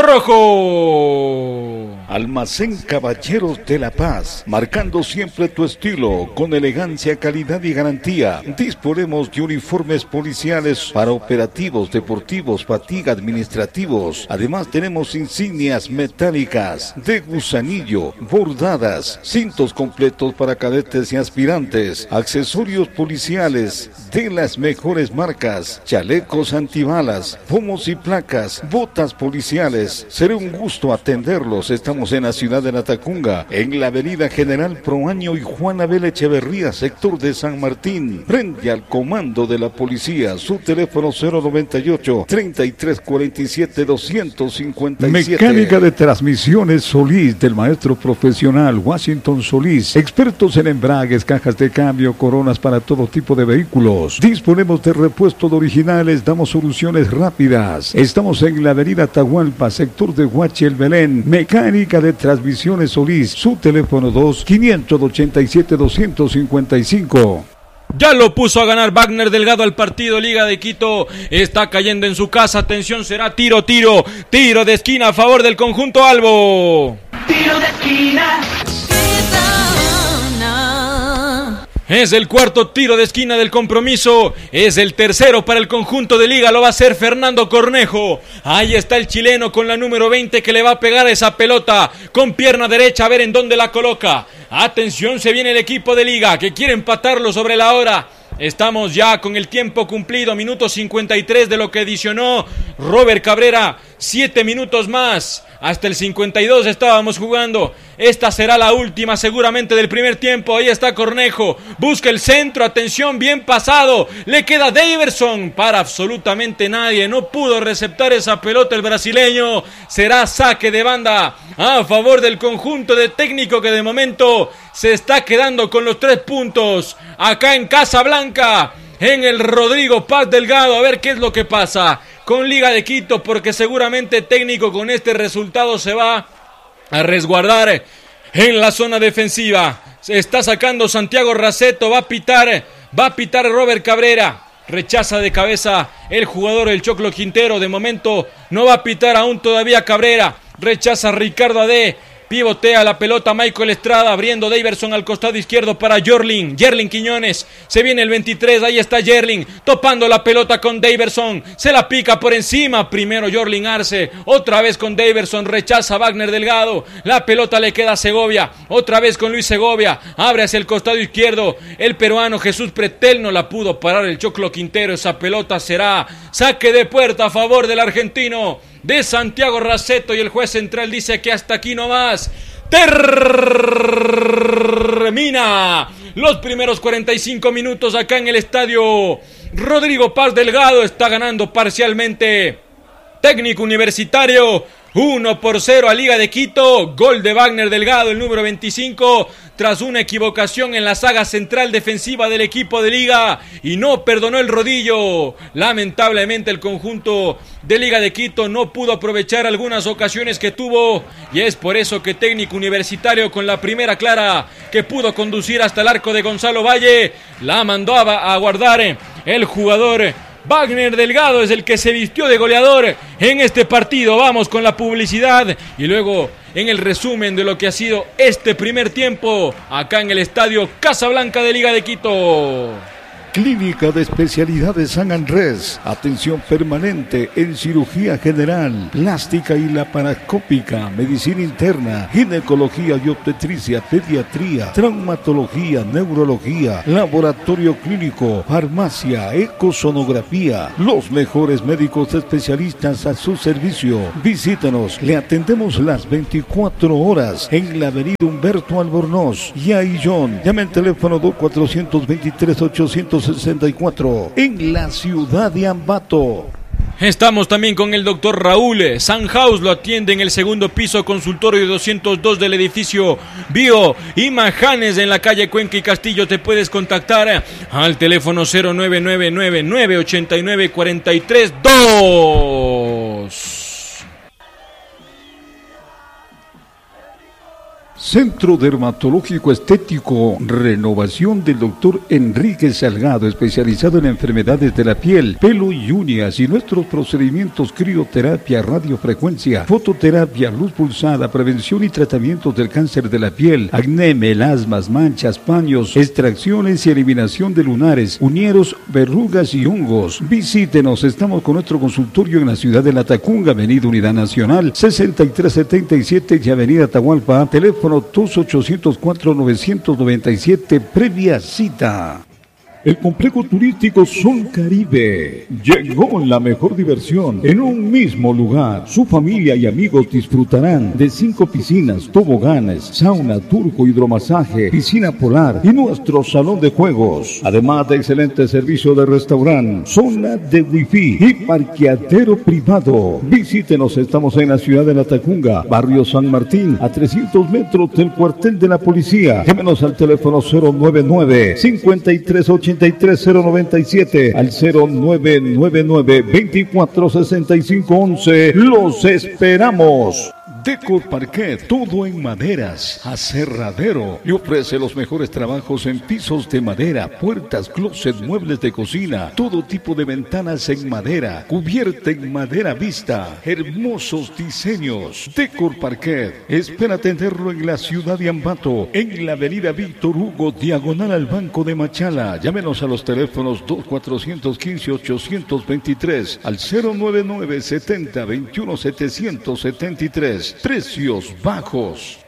rojo. Almacén Caballeros de la Paz, marcando siempre tu estilo, con elegancia, calidad y garantía. Disponemos de uniformes policiales para operativos, deportivos, fatiga, administrativos. Además tenemos insignias metálicas, de gusanillo, bordadas, cintos completos para cadetes y aspirantes, accesorios policiales de las mejores marcas, chalecos antibalas, pomos y placas, botas policiales. Será un gusto atenderlos. Estamos en la ciudad de Latacunga, en la avenida General Proaño y Juan Abel Echeverría, sector de San Martín, frente al comando de la policía. Su teléfono cero noventa y ocho, treinta y tres cuarenta y siete, doscientos cincuenta y siete. Mecánica de transmisiones Solís, del maestro profesional Washington Solís. Expertos en embragues, cajas de cambio, coronas para todo tipo de vehículos. Disponemos de repuestos originales, damos soluciones rápidas. Estamos en la avenida Atahualpa, sector de Huachi el Belén. Mecánica de transmisiones Solís, su teléfono dos, quinientos ochenta y siete, doscientos cincuenta y cinco. Ya lo puso a ganar Wagner Delgado al partido. Liga de Quito está cayendo en su casa. Atención, será tiro, tiro, tiro de esquina a favor del conjunto albo. Tiro de esquina. Es el cuarto tiro de esquina del compromiso. Es el tercero para el conjunto de Liga. Lo va a hacer Fernando Cornejo. Ahí está el chileno con la número veinte que le va a pegar a esa pelota con pierna derecha. A ver en dónde la coloca. Atención, se viene el equipo de Liga que quiere empatarlo sobre la hora. Estamos ya con el tiempo cumplido. Minuto cincuenta y tres de lo que adicionó Robert Cabrera. Siete minutos más. Hasta el cincuenta y dos estábamos jugando. Esta será la última seguramente del primer tiempo. Ahí está Cornejo. Busca el centro. Atención, bien pasado. Le queda Daverson para absolutamente nadie. No pudo receptar esa pelota el brasileño. Será saque de banda a favor del conjunto de Técnico, que de momento se está quedando con los tres puntos. Acá en Casablanca, en el Rodrigo Paz Delgado. A ver qué es lo que pasa con Liga de Quito, porque seguramente Técnico con este resultado se va a resguardar en la zona defensiva. Se está sacando Santiago Raceto, va a pitar, va a pitar Robert Cabrera. Rechaza de cabeza el jugador el Choclo Quintero. De momento no va a pitar aún todavía Cabrera. Rechaza Ricardo Ade. Pivotea la pelota Michael Estrada, abriendo Daverson al costado izquierdo para Jorlin. Yerlin Quiñones, se viene el veintitrés, ahí está Yerlin, topando la pelota con Daverson, se la pica por encima, primero Jorlin Arce, otra vez con Daverson, rechaza Wagner Delgado, la pelota le queda a Segovia, otra vez con Luis Segovia, abre hacia el costado izquierdo, el peruano Jesús Pretel, no la pudo parar el Choclo Quintero. Esa pelota será saque de puerta a favor del argentino de Santiago Raceto, y el juez central dice que hasta aquí no más. Termina los primeros cuarenta y cinco minutos acá en el estadio Rodrigo Paz Delgado. Está ganando parcialmente Técnico Universitario uno por cero a Liga de Quito. Gol de Wagner Delgado, el número veinticinco, tras una equivocación en la saga central defensiva del equipo de Liga, y no perdonó el rodillo. Lamentablemente el conjunto de Liga de Quito no pudo aprovechar algunas ocasiones que tuvo, y es por eso que Técnico Universitario, con la primera clara que pudo conducir hasta el arco de Gonzalo Valle, la mandó a, a guardar el jugador Wagner Delgado. Es el que se vistió de goleador en este partido. Vamos con la publicidad y luego en el resumen de lo que ha sido este primer tiempo acá en el estadio Casablanca de Liga de Quito. Clínica de Especialidades San Andrés. Atención permanente en cirugía general, plástica y laparoscópica, medicina interna, ginecología y obstetricia, pediatría, traumatología, neurología, laboratorio clínico, farmacia, ecosonografía. Los mejores médicos especialistas a su servicio. Visítanos, le atendemos las veinticuatro horas en la avenida Humberto Albornoz y Aillón. Llame al teléfono dos cuatro dos tres, ocho seis cuatro en la ciudad de Ambato. Estamos también con el doctor Raúl Sanhaus, lo atiende en el segundo piso, consultorio doscientos dos del edificio Bio Imajanes en la calle Cuenca y Castillo. Te puedes contactar al teléfono cero nueve nueve nueve, nueve ocho nueve, cuatro tres dos. Centro Dermatológico Estético, renovación del doctor Enrique Salgado, especializado en enfermedades de la piel, pelo y uñas, y nuestros procedimientos crioterapia, radiofrecuencia, fototerapia, luz pulsada, prevención y tratamientos del cáncer de la piel, acné, melasmas, manchas, paños, extracciones y eliminación de lunares, uñeros, verrugas y hongos. Visítenos, estamos con nuestro consultorio en la ciudad de La Tacunga, avenida Unidad Nacional, sesenta y tres setenta y siete y avenida Atahualpa, teléfono dos ocho cero cuatro, nueve nueve siete, previa cita. El complejo turístico Sol Caribe llegó la mejor diversión en un mismo lugar. Su familia y amigos disfrutarán de cinco piscinas, toboganes, sauna, turco, hidromasaje, piscina polar y nuestro salón de juegos. Además de excelente servicio de restaurante, zona de wifi y parqueadero privado. Visítenos, estamos en la ciudad de La Tacunga, barrio San Martín, a trescientos metros del cuartel de la policía. Llámenos al teléfono cero nueve nueve, cinco tres ocho tres cero nueve siete al cero nueve nueve nueve, veinticuatro sesenta y cinco once. ¡Los esperamos! Decor Parquet, todo en maderas, aserradero. Le ofrece los mejores trabajos en pisos de madera, puertas, closet, muebles de cocina, todo tipo de ventanas en madera, cubierta en madera vista, hermosos diseños. Decor Parquet, espera atenderlo en la ciudad de Ambato, en la avenida Víctor Hugo, diagonal al Banco de Machala. Llámenos a los teléfonos dos cuatro uno cinco, ocho dos tres al cero nueve nueve, setenta, veintiuno, setecientos setenta y tres. Precios bajos.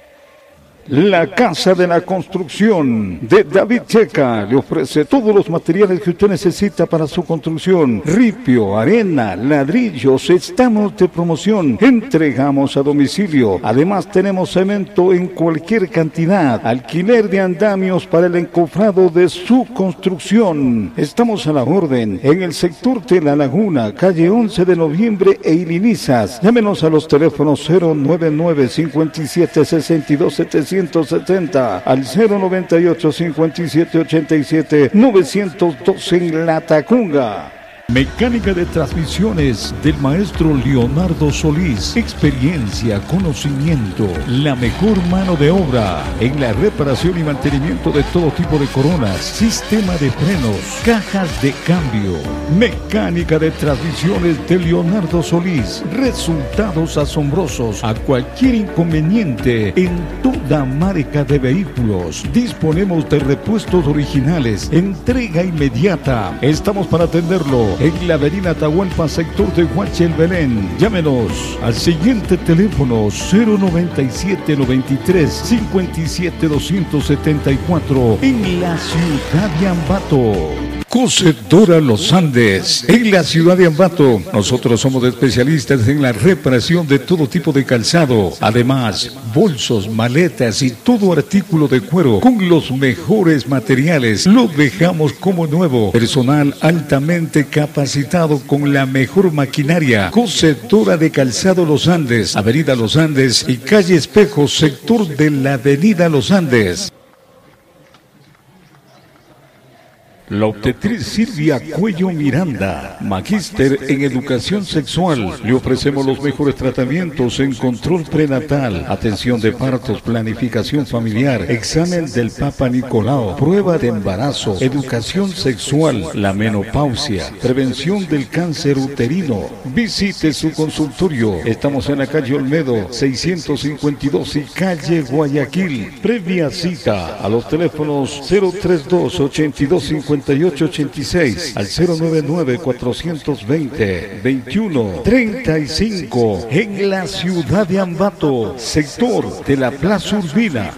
La Casa de la Construcción de David Checa le ofrece todos los materiales que usted necesita para su construcción. Ripio, arena, ladrillos, estamos de promoción. Entregamos a domicilio. Además tenemos cemento en cualquier cantidad. Alquiler de andamios para el encofrado de su construcción. Estamos a la orden en el sector de La Laguna, calle once de noviembre e Ilinizas. Llámenos a los teléfonos cero nueve nueve, cinco siete, seis dos, siete setenta al cero noventa y ocho, cincuenta y siete, ochenta y siete, novecientos dos en La Tacunga. Mecánica de transmisiones del maestro Leonardo Solís. Experiencia, conocimiento, la mejor mano de obra en la reparación y mantenimiento de todo tipo de coronas, sistema de frenos, cajas de cambio. Mecánica de transmisiones de Leonardo Solís. Resultados asombrosos a cualquier inconveniente en toda marca de vehículos. Disponemos de repuestos originales, entrega inmediata. Estamos para atenderlo en la avenida Atahualpa, sector de Huache, el Belén. Llámenos al siguiente teléfono cero noventa y siete, noventa y tres, cincuenta y siete, doscientos setenta y cuatro en la ciudad de Ambato. Cosechadora Los Andes, en la ciudad de Ambato. Nosotros somos especialistas en la reparación de todo tipo de calzado. Además, bolsos, maletas y todo artículo de cuero con los mejores materiales. Lo dejamos como nuevo. Personal altamente capacitado con la mejor maquinaria. Cosechadora de Calzado Los Andes, avenida Los Andes y calle Espejo, sector de la avenida Los Andes. La obstetriz Silvia Cuello Miranda, magíster en educación sexual. Le ofrecemos los mejores tratamientos en control prenatal, atención de partos, planificación familiar, examen del Papa Nicolau, prueba de embarazo, educación sexual, la menopausia, prevención del cáncer uterino. Visite su consultorio. Estamos en la calle Olmedo, seiscientos cincuenta y dos y calle Guayaquil. Previa cita a los teléfonos cero treinta y dos, ochenta y dos cincuenta sesenta y ocho ochenta y seis, al cero noventa y nueve, cuatrocientos veinte, veintiuno treinta y cinco, en la ciudad de Ambato, sector de la Plaza Urbina.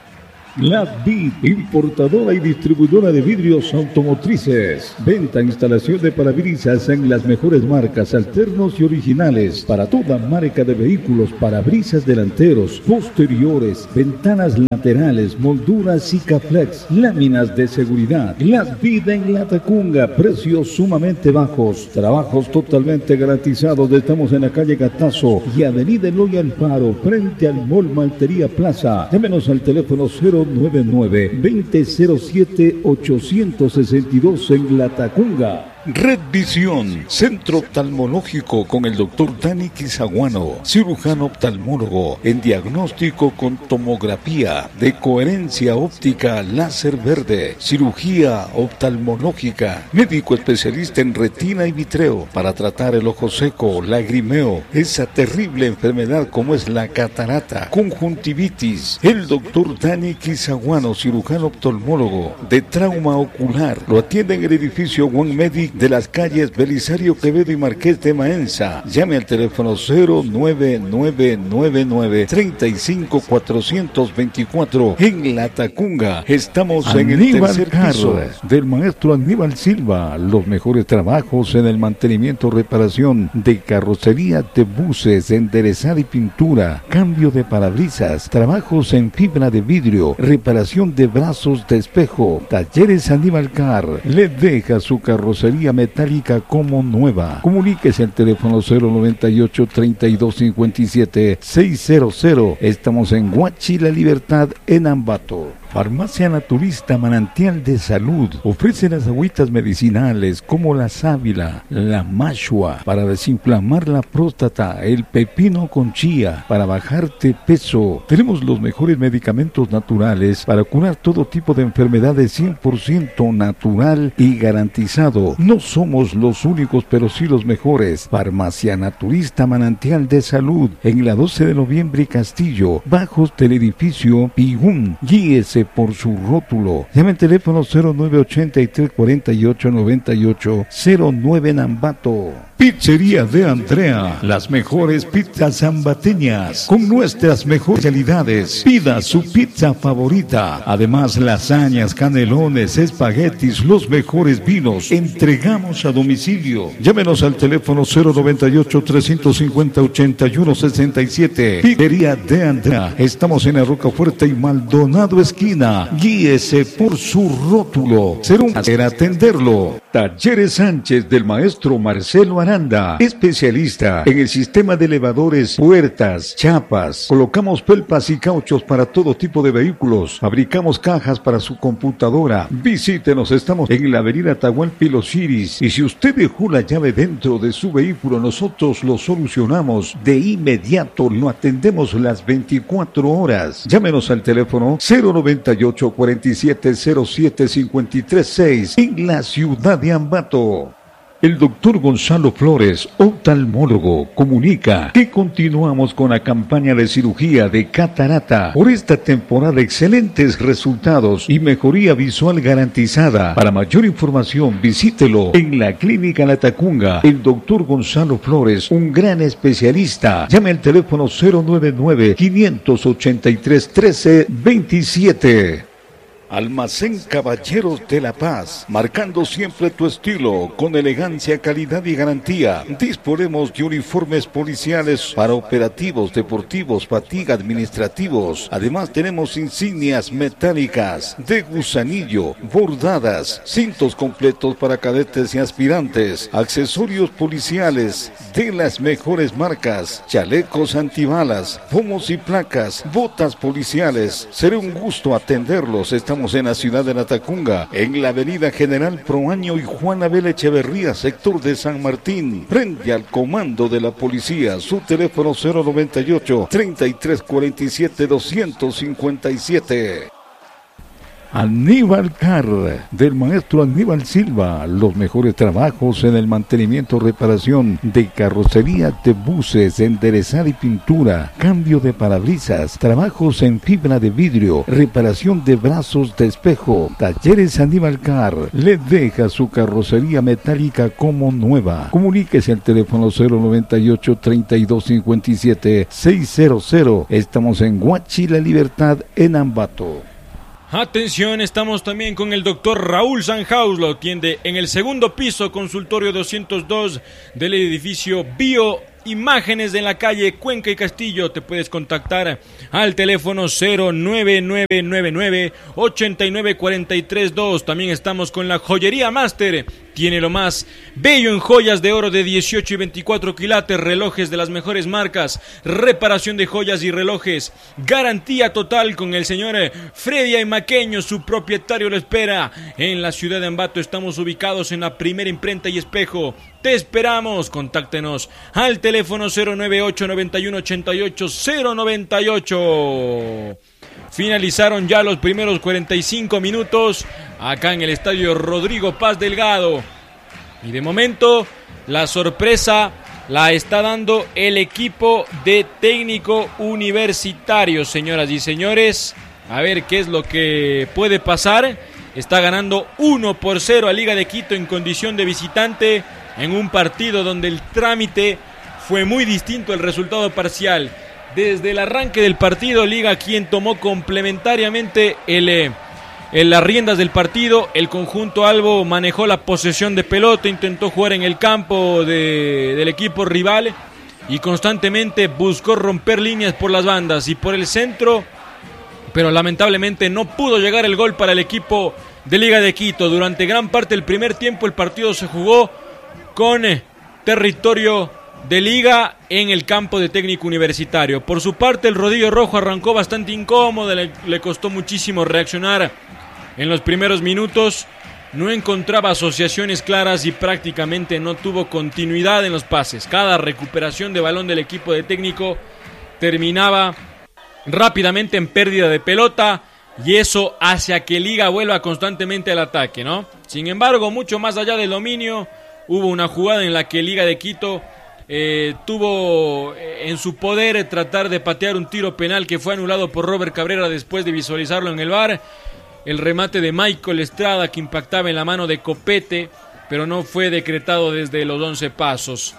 Gladvid, importadora y distribuidora de vidrios automotrices. Venta e instalación de parabrisas en las mejores marcas, alternos y originales. Para toda marca de vehículos, parabrisas delanteros, posteriores, ventanas laterales, molduras Sikaflex, láminas de seguridad. Gladvid en La Tacunga, precios sumamente bajos. Trabajos totalmente garantizados. Estamos en la calle Gatazo y avenida Eloy Alfaro, frente al Mall Maltería Plaza. Llámenos al teléfono cero nueve nueve, veinte cero siete, ochocientos sesenta y dos en La Tacunga. Red Visión, centro oftalmológico con el doctor Dani Quizaguano, cirujano oftalmólogo en diagnóstico con tomografía de coherencia óptica láser verde, cirugía oftalmológica, médico especialista en retina y vitreo para tratar el ojo seco, lagrimeo, esa terrible enfermedad como es la catarata, conjuntivitis. El doctor Dani Quizaguano, cirujano oftalmólogo de trauma ocular, lo atiende en el edificio One Medic de las calles Belisario Quevedo y Marqués de Maenza. Llame al teléfono cero nueve nueve nueve nueve, treinta y cinco, cuatrocientos veinticuatro en La Tacunga. Estamos en el tercer piso del maestro Aníbal Silva. Los mejores trabajos en el mantenimiento, reparación de carrocería de buses, enderezada y pintura, cambio de parabrisas, trabajos en fibra de vidrio, reparación de brazos de espejo. Talleres Aníbal Car le deja su carrocería metálica como nueva. Comuníquese al teléfono cero noventa y ocho, treinta y dos, cincuenta y siete, seiscientos. Estamos en Huachi La Libertad, en Ambato. Farmacia Naturista Manantial de Salud ofrece las agüitas medicinales como la sábila, la mashua para desinflamar la próstata, el pepino con chía para bajarte peso. Tenemos los mejores medicamentos naturales para curar todo tipo de enfermedades, cien por ciento natural y garantizado. No somos los únicos, pero sí los mejores. Farmacia Naturista Manantial de Salud en la doce de noviembre y Castillo, bajos del edificio Pigún. Guíese por su rótulo. Llame al teléfono cero nueve ochenta y tres, cuarenta y ocho, noventa y ocho cero nueve en Ambato. Pizzería de Andrea, las mejores pizzas ambateñas con nuestras mejores calidades. Pida su pizza favorita. Además, lasañas, canelones, espaguetis, los mejores vinos. Entregamos a domicilio. Llámenos al teléfono cero noventa y ocho, trescientos cincuenta, ochenta y uno sesenta y siete. Pizzería de Andrea. Estamos en la Rocafuerte y Maldonado esquina. Guíese por su rótulo. Será un placer atenderlo. Talleres Sánchez del maestro Marcelo Aranda, especialista en el sistema de elevadores, puertas, chapas. Colocamos felpas y cauchos para todo tipo de vehículos. Fabricamos cajas para su computadora. Visítenos, estamos en la avenida Atahualpa Los Iris. Y si usted dejó la llave dentro de su vehículo, nosotros lo solucionamos de inmediato. Lo atendemos las veinticuatro horas. Llámenos al teléfono cero noventa y ocho, cuarenta y siete, cero siete, cincuenta y tres seis en la ciudad de Ambato. El doctor Gonzalo Flores, oftalmólogo, comunica que continuamos con la campaña de cirugía de catarata. Por esta temporada, excelentes resultados y mejoría visual garantizada. Para mayor información, visítelo en la Clínica La Tacunga. El doctor Gonzalo Flores, un gran especialista. Llame al teléfono cero nueve nueve, quinientos ochenta y tres, trece veintisiete. Almacén Caballeros de la Paz, marcando siempre tu estilo, con elegancia, calidad y garantía. Disponemos de uniformes policiales para operativos, deportivos, fatiga, administrativos. Además tenemos insignias metálicas, de gusanillo, bordadas, cintos completos para cadetes y aspirantes, accesorios policiales de las mejores marcas, chalecos antibalas, pomos y placas, botas policiales. Será un gusto atenderlos. Estamos en la ciudad de La Tacunga, en la avenida General Proaño y Juan Abel Echeverría, sector de San Martín, frente al comando de la policía. Su teléfono cero noventa y ocho, treinta y tres, cuarenta y siete, doscientos cincuenta y siete. Aníbal Car, del maestro Aníbal Silva, los mejores trabajos en el mantenimiento, reparación de carrocería de buses, enderezar y pintura, cambio de parabrisas, trabajos en fibra de vidrio, reparación de brazos de espejo. Talleres Aníbal Car le deja su carrocería metálica como nueva. Comuníquese al teléfono cero noventa y ocho, treinta y dos cincuenta y siete, seiscientos. Estamos en Huachi La Libertad, en Ambato. Atención, estamos también con el doctor Raúl Sanhaus, lo atiende en el segundo piso, consultorio doscientos dos del edificio Bio Imágenes de la calle Cuenca y Castillo. Te puedes contactar al teléfono cero nueve nueve nueve nueve, ocho nueve cuatro tres dos. También estamos con la Joyería Master. Tiene lo más bello en joyas de oro de dieciocho y veinticuatro quilates, relojes de las mejores marcas, reparación de joyas y relojes, garantía total con el señor Freddy Aymaqueño, su propietario lo espera en la ciudad de Ambato. Estamos ubicados en la Primera Imprenta y Espejo. Te esperamos, contáctenos al teléfono cero nueve ocho, noventa y uno, ochenta y ocho, cero noventa y ocho. Finalizaron ya los primeros cuarenta y cinco minutos acá en el estadio Rodrigo Paz Delgado. Y de momento la sorpresa la está dando el equipo de Técnico Universitario, señoras y señores. A ver qué es lo que puede pasar. Está ganando uno por cero a Liga de Quito en condición de visitante, en un partido donde el trámite fue muy distinto al resultado parcial. Desde el arranque del partido, Liga quien tomó complementariamente el, eh, el, las riendas del partido. El conjunto albo manejó la posesión de pelota, intentó jugar en el campo de, del equipo rival y constantemente buscó romper líneas por las bandas y por el centro, pero lamentablemente no pudo llegar el gol para el equipo de Liga de Quito. Durante gran parte del primer tiempo el partido se jugó con eh, territorio de Liga en el campo de Técnico Universitario. Por su parte, el Rodillo Rojo arrancó bastante incómodo, le, le costó muchísimo reaccionar en los primeros minutos, no encontraba asociaciones claras y prácticamente no tuvo continuidad en los pases. Cada recuperación de balón del equipo de Técnico terminaba rápidamente en pérdida de pelota y eso hace que Liga vuelva constantemente al ataque, ¿no? Sin embargo, mucho más allá del dominio, hubo una jugada en la que Liga de Quito Eh, tuvo en su poder tratar de patear un tiro penal que fue anulado por Robert Cabrera después de visualizarlo en el V A R. El remate de Michael Estrada que impactaba en la mano de Copete, pero no fue decretado desde los once pasos.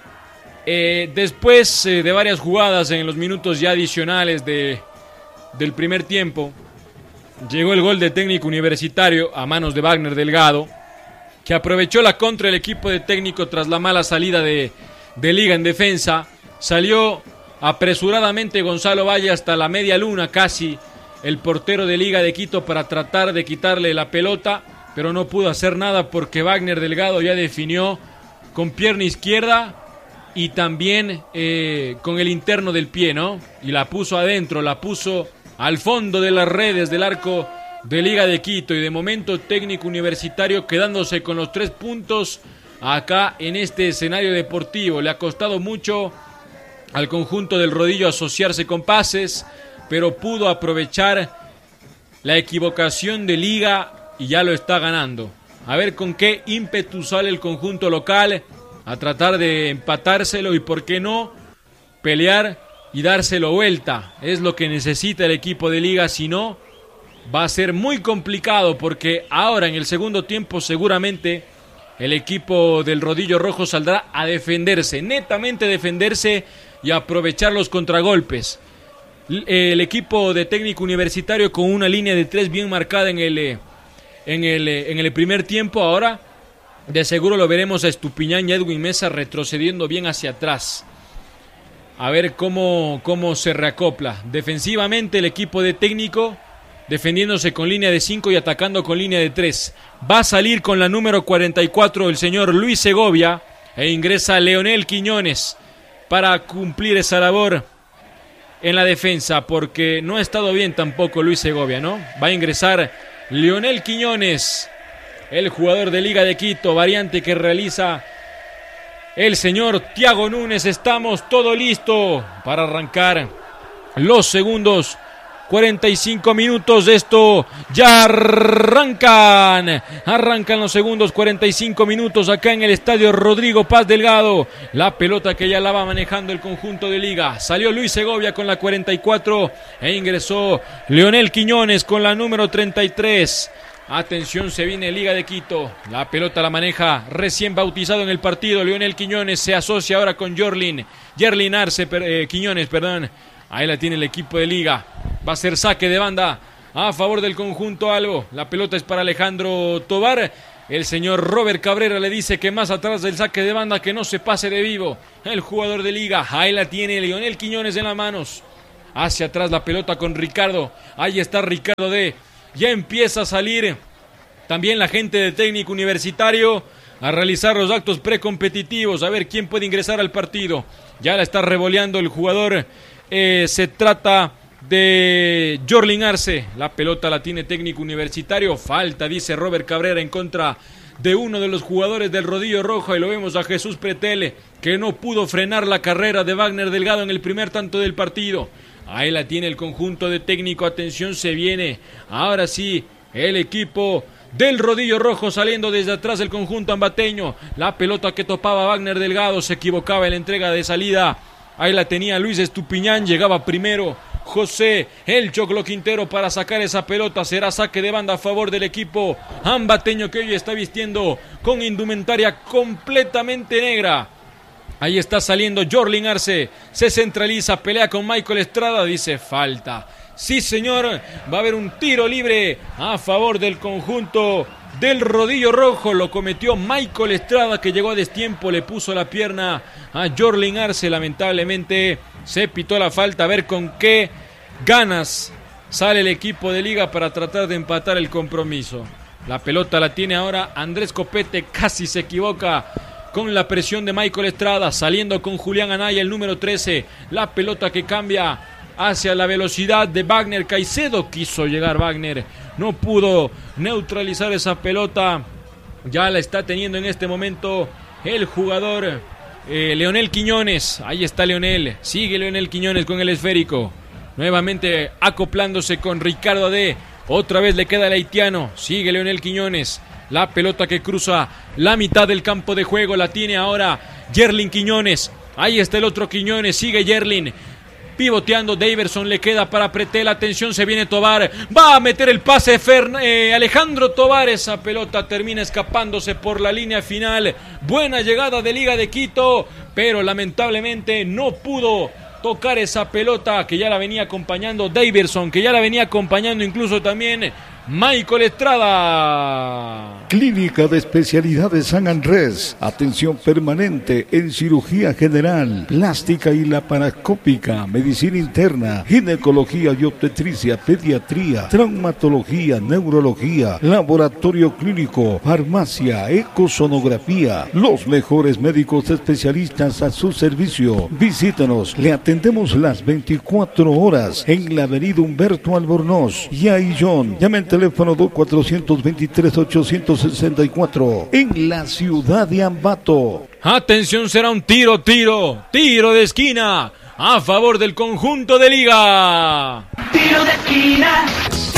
Eh, después eh, de varias jugadas en los minutos ya adicionales de, del primer tiempo, llegó el gol de Técnico Universitario a manos de Wagner Delgado, que aprovechó la contra del equipo de Técnico tras la mala salida de de Liga en defensa. Salió apresuradamente Gonzalo Valle hasta la media luna casi, el portero de Liga de Quito, para tratar de quitarle la pelota, pero no pudo hacer nada porque Wagner Delgado ya definió con pierna izquierda y también eh, con el interno del pie, ¿no? Y la puso adentro, la puso al fondo de las redes del arco de Liga de Quito, y de momento Técnico Universitario quedándose con los tres puntos acá en este escenario deportivo. Le ha costado mucho al conjunto del Rodillo asociarse con pases, pero pudo aprovechar la equivocación de Liga y ya lo está ganando. A ver con qué ímpetu sale el conjunto local a tratar de empatárselo y por qué no pelear y dárselo vuelta. Es lo que necesita el equipo de Liga, si no va a ser muy complicado, porque ahora en el segundo tiempo seguramente el equipo del Rodillo Rojo saldrá a defenderse, netamente defenderse y aprovechar los contragolpes. El equipo de Técnico Universitario con una línea de tres bien marcada en el, en el, en el primer tiempo. Ahora de seguro lo veremos a Estupiñán y Edwin Mesa retrocediendo bien hacia atrás. A ver cómo, cómo se reacopla. Defensivamente el equipo de Técnico defendiéndose con línea de cinco y atacando con línea de tres. Va a salir con la número cuarenta y cuatro el señor Luis Segovia e ingresa Leonel Quiñones para cumplir esa labor en la defensa, porque no ha estado bien tampoco Luis Segovia, ¿no? Va a ingresar Leonel Quiñones, el jugador de Liga de Quito, variante que realiza el señor Tiago Núñez. Estamos todo listo para arrancar los segundos cuarenta y cinco minutos de esto, ya arrancan, arrancan los segundos, cuarenta y cinco minutos acá en el estadio Rodrigo Paz Delgado. La pelota que ya la va manejando el conjunto de Liga. Salió Luis Segovia con la cuarenta y cuatro e ingresó Leonel Quiñones con la número treinta y tres. Atención, se viene Liga de Quito. La pelota la maneja recién bautizado en el partido Leonel Quiñones. Se asocia ahora con Jorlin. Yerlin Arce, per, eh, Quiñones, perdón. Ahí la tiene el equipo de Liga. Va a ser saque de banda a favor del conjunto albo. La pelota es para Alejandro Tobar. El señor Robert Cabrera le dice que más atrás del saque de banda que no se pase de vivo. El jugador de Liga. Ahí la tiene Leonel Quiñones en las manos. Hacia atrás la pelota con Ricardo. Ahí está Ricardo D. Ya empieza a salir también la gente de técnico universitario a realizar los actos precompetitivos, a ver quién puede ingresar al partido. Ya la está revoleando el jugador, eh, se trata de Jorlin Arce. La pelota la tiene técnico universitario, falta, dice Robert Cabrera, en contra de uno de los jugadores del Rodillo Rojo, y lo vemos a Jesús Pretele, que no pudo frenar la carrera de Wagner Delgado en el primer tanto del partido. Ahí la tiene el conjunto de técnico, atención, se viene, ahora sí, el equipo del Rodillo Rojo saliendo desde atrás del conjunto ambateño. La pelota que topaba Wagner Delgado, se equivocaba en la entrega de salida. Ahí la tenía Luis Estupiñán, llegaba primero José El Choclo Quintero para sacar esa pelota. Será saque de banda a favor del equipo ambateño, que hoy está vistiendo con indumentaria completamente negra. Ahí está saliendo Jorlin Arce, se centraliza, pelea con Michael Estrada, dice falta. Sí, señor, va a haber un tiro libre a favor del conjunto del Rodillo Rojo. Lo cometió Michael Estrada, que llegó a destiempo, le puso la pierna a Jorlin Arce. Lamentablemente se pitó la falta. A ver con qué ganas sale el equipo de Liga para tratar de empatar el compromiso. La pelota la tiene ahora Andrés Copete, casi se equivoca con la presión de Michael Estrada, saliendo con Julián Anaya, el número trece. La pelota que cambia hacia la velocidad de Wagner Caicedo. Quiso llegar Wagner, no pudo neutralizar esa pelota. Ya la está teniendo en este momento el jugador eh, Leonel Quiñones. Ahí está Leonel, sigue Leonel Quiñones con el esférico, nuevamente acoplándose con Ricardo D. Otra vez le queda el haitiano, sigue Leonel Quiñones. La pelota que cruza la mitad del campo de juego la tiene ahora Yerlin Quiñones. Ahí está el otro Quiñones, sigue Yerlin pivoteando. Daverson le queda para Pretel. Atención, se viene Tobar, va a meter el pase Fern- eh, Alejandro Tobar. Esa pelota termina escapándose por la línea final. Buena llegada de Liga de Quito, pero lamentablemente no pudo tocar esa pelota, que ya la venía acompañando Daverson, que ya la venía acompañando incluso también Michael Estrada. Clínica de Especialidades San Andrés. Atención permanente en cirugía general, plástica y laparoscópica, medicina interna, ginecología y obstetricia, pediatría, traumatología, neurología, laboratorio clínico, farmacia, ecosonografía. Los mejores médicos especialistas a su servicio. Visítanos, le atendemos las veinticuatro horas en la avenida Humberto Albornoz y Aillón. Llamen teléfono dos cuatro dos tres ocho seis cuatro en la ciudad de Ambato. Atención, será un tiro, tiro, tiro de esquina a favor del conjunto de Liga. Tiro de esquina.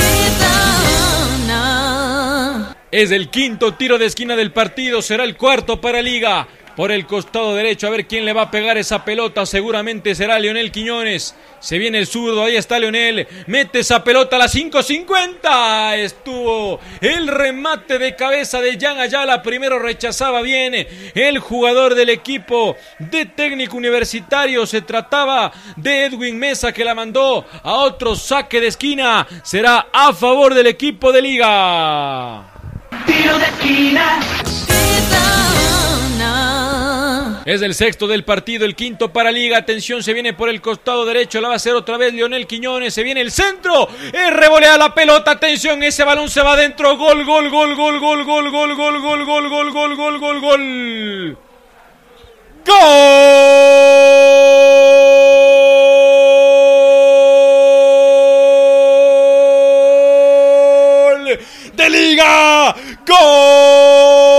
Es el quinto tiro de esquina del partido, será el cuarto para Liga. Por el costado derecho, a ver quién le va a pegar esa pelota. Seguramente será Leonel Quiñones. Se viene el zurdo, ahí está Leonel. Mete esa pelota a las cinco cincuenta. Estuvo el remate de cabeza de Jan Ayala. Primero rechazaba bien el jugador del equipo de técnico universitario. Se trataba de Edwin Mesa, que la mandó a otro saque de esquina. Será a favor del equipo de Liga. Tiro de esquina. Es el sexto del partido, el quinto para Liga. Atención, se viene por el costado derecho, la va a hacer otra vez Leonel Quiñones. Se viene el centro, es revolea la pelota. Atención, ese balón se va adentro. Gol, gol, gol, gol, gol, gol, gol, gol, gol, gol, gol, gol, gol, gol, gol. ¡Gol de Liga!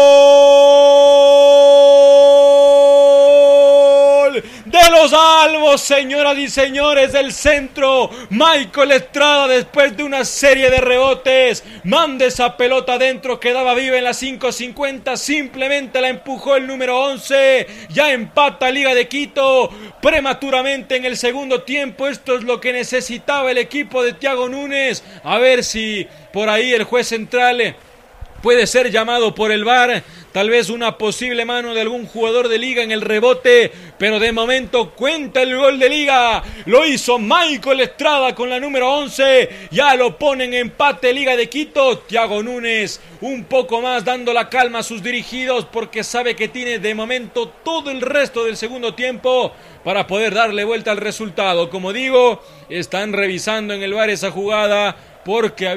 ¡Gol de los albos! señoras y señores del centro, Michael Estrada, después de una serie de rebotes, manda esa pelota adentro, quedaba viva en la cinco cincuenta, simplemente la empujó el número once, ya empata Liga de Quito prematuramente en el segundo tiempo. Esto es lo que necesitaba el equipo de Thiago Núñez. A ver si por ahí el juez central puede ser llamado por el V A R, tal vez una posible mano de algún jugador de Liga en el rebote, pero de momento cuenta el gol de Liga, lo hizo Michael Estrada con la número once, ya lo ponen en empate Liga de Quito. Thiago Núñez un poco más dando la calma a sus dirigidos porque sabe que tiene de momento todo el resto del segundo tiempo para poder darle vuelta al resultado. Como digo, están revisando en el V A R esa jugada porque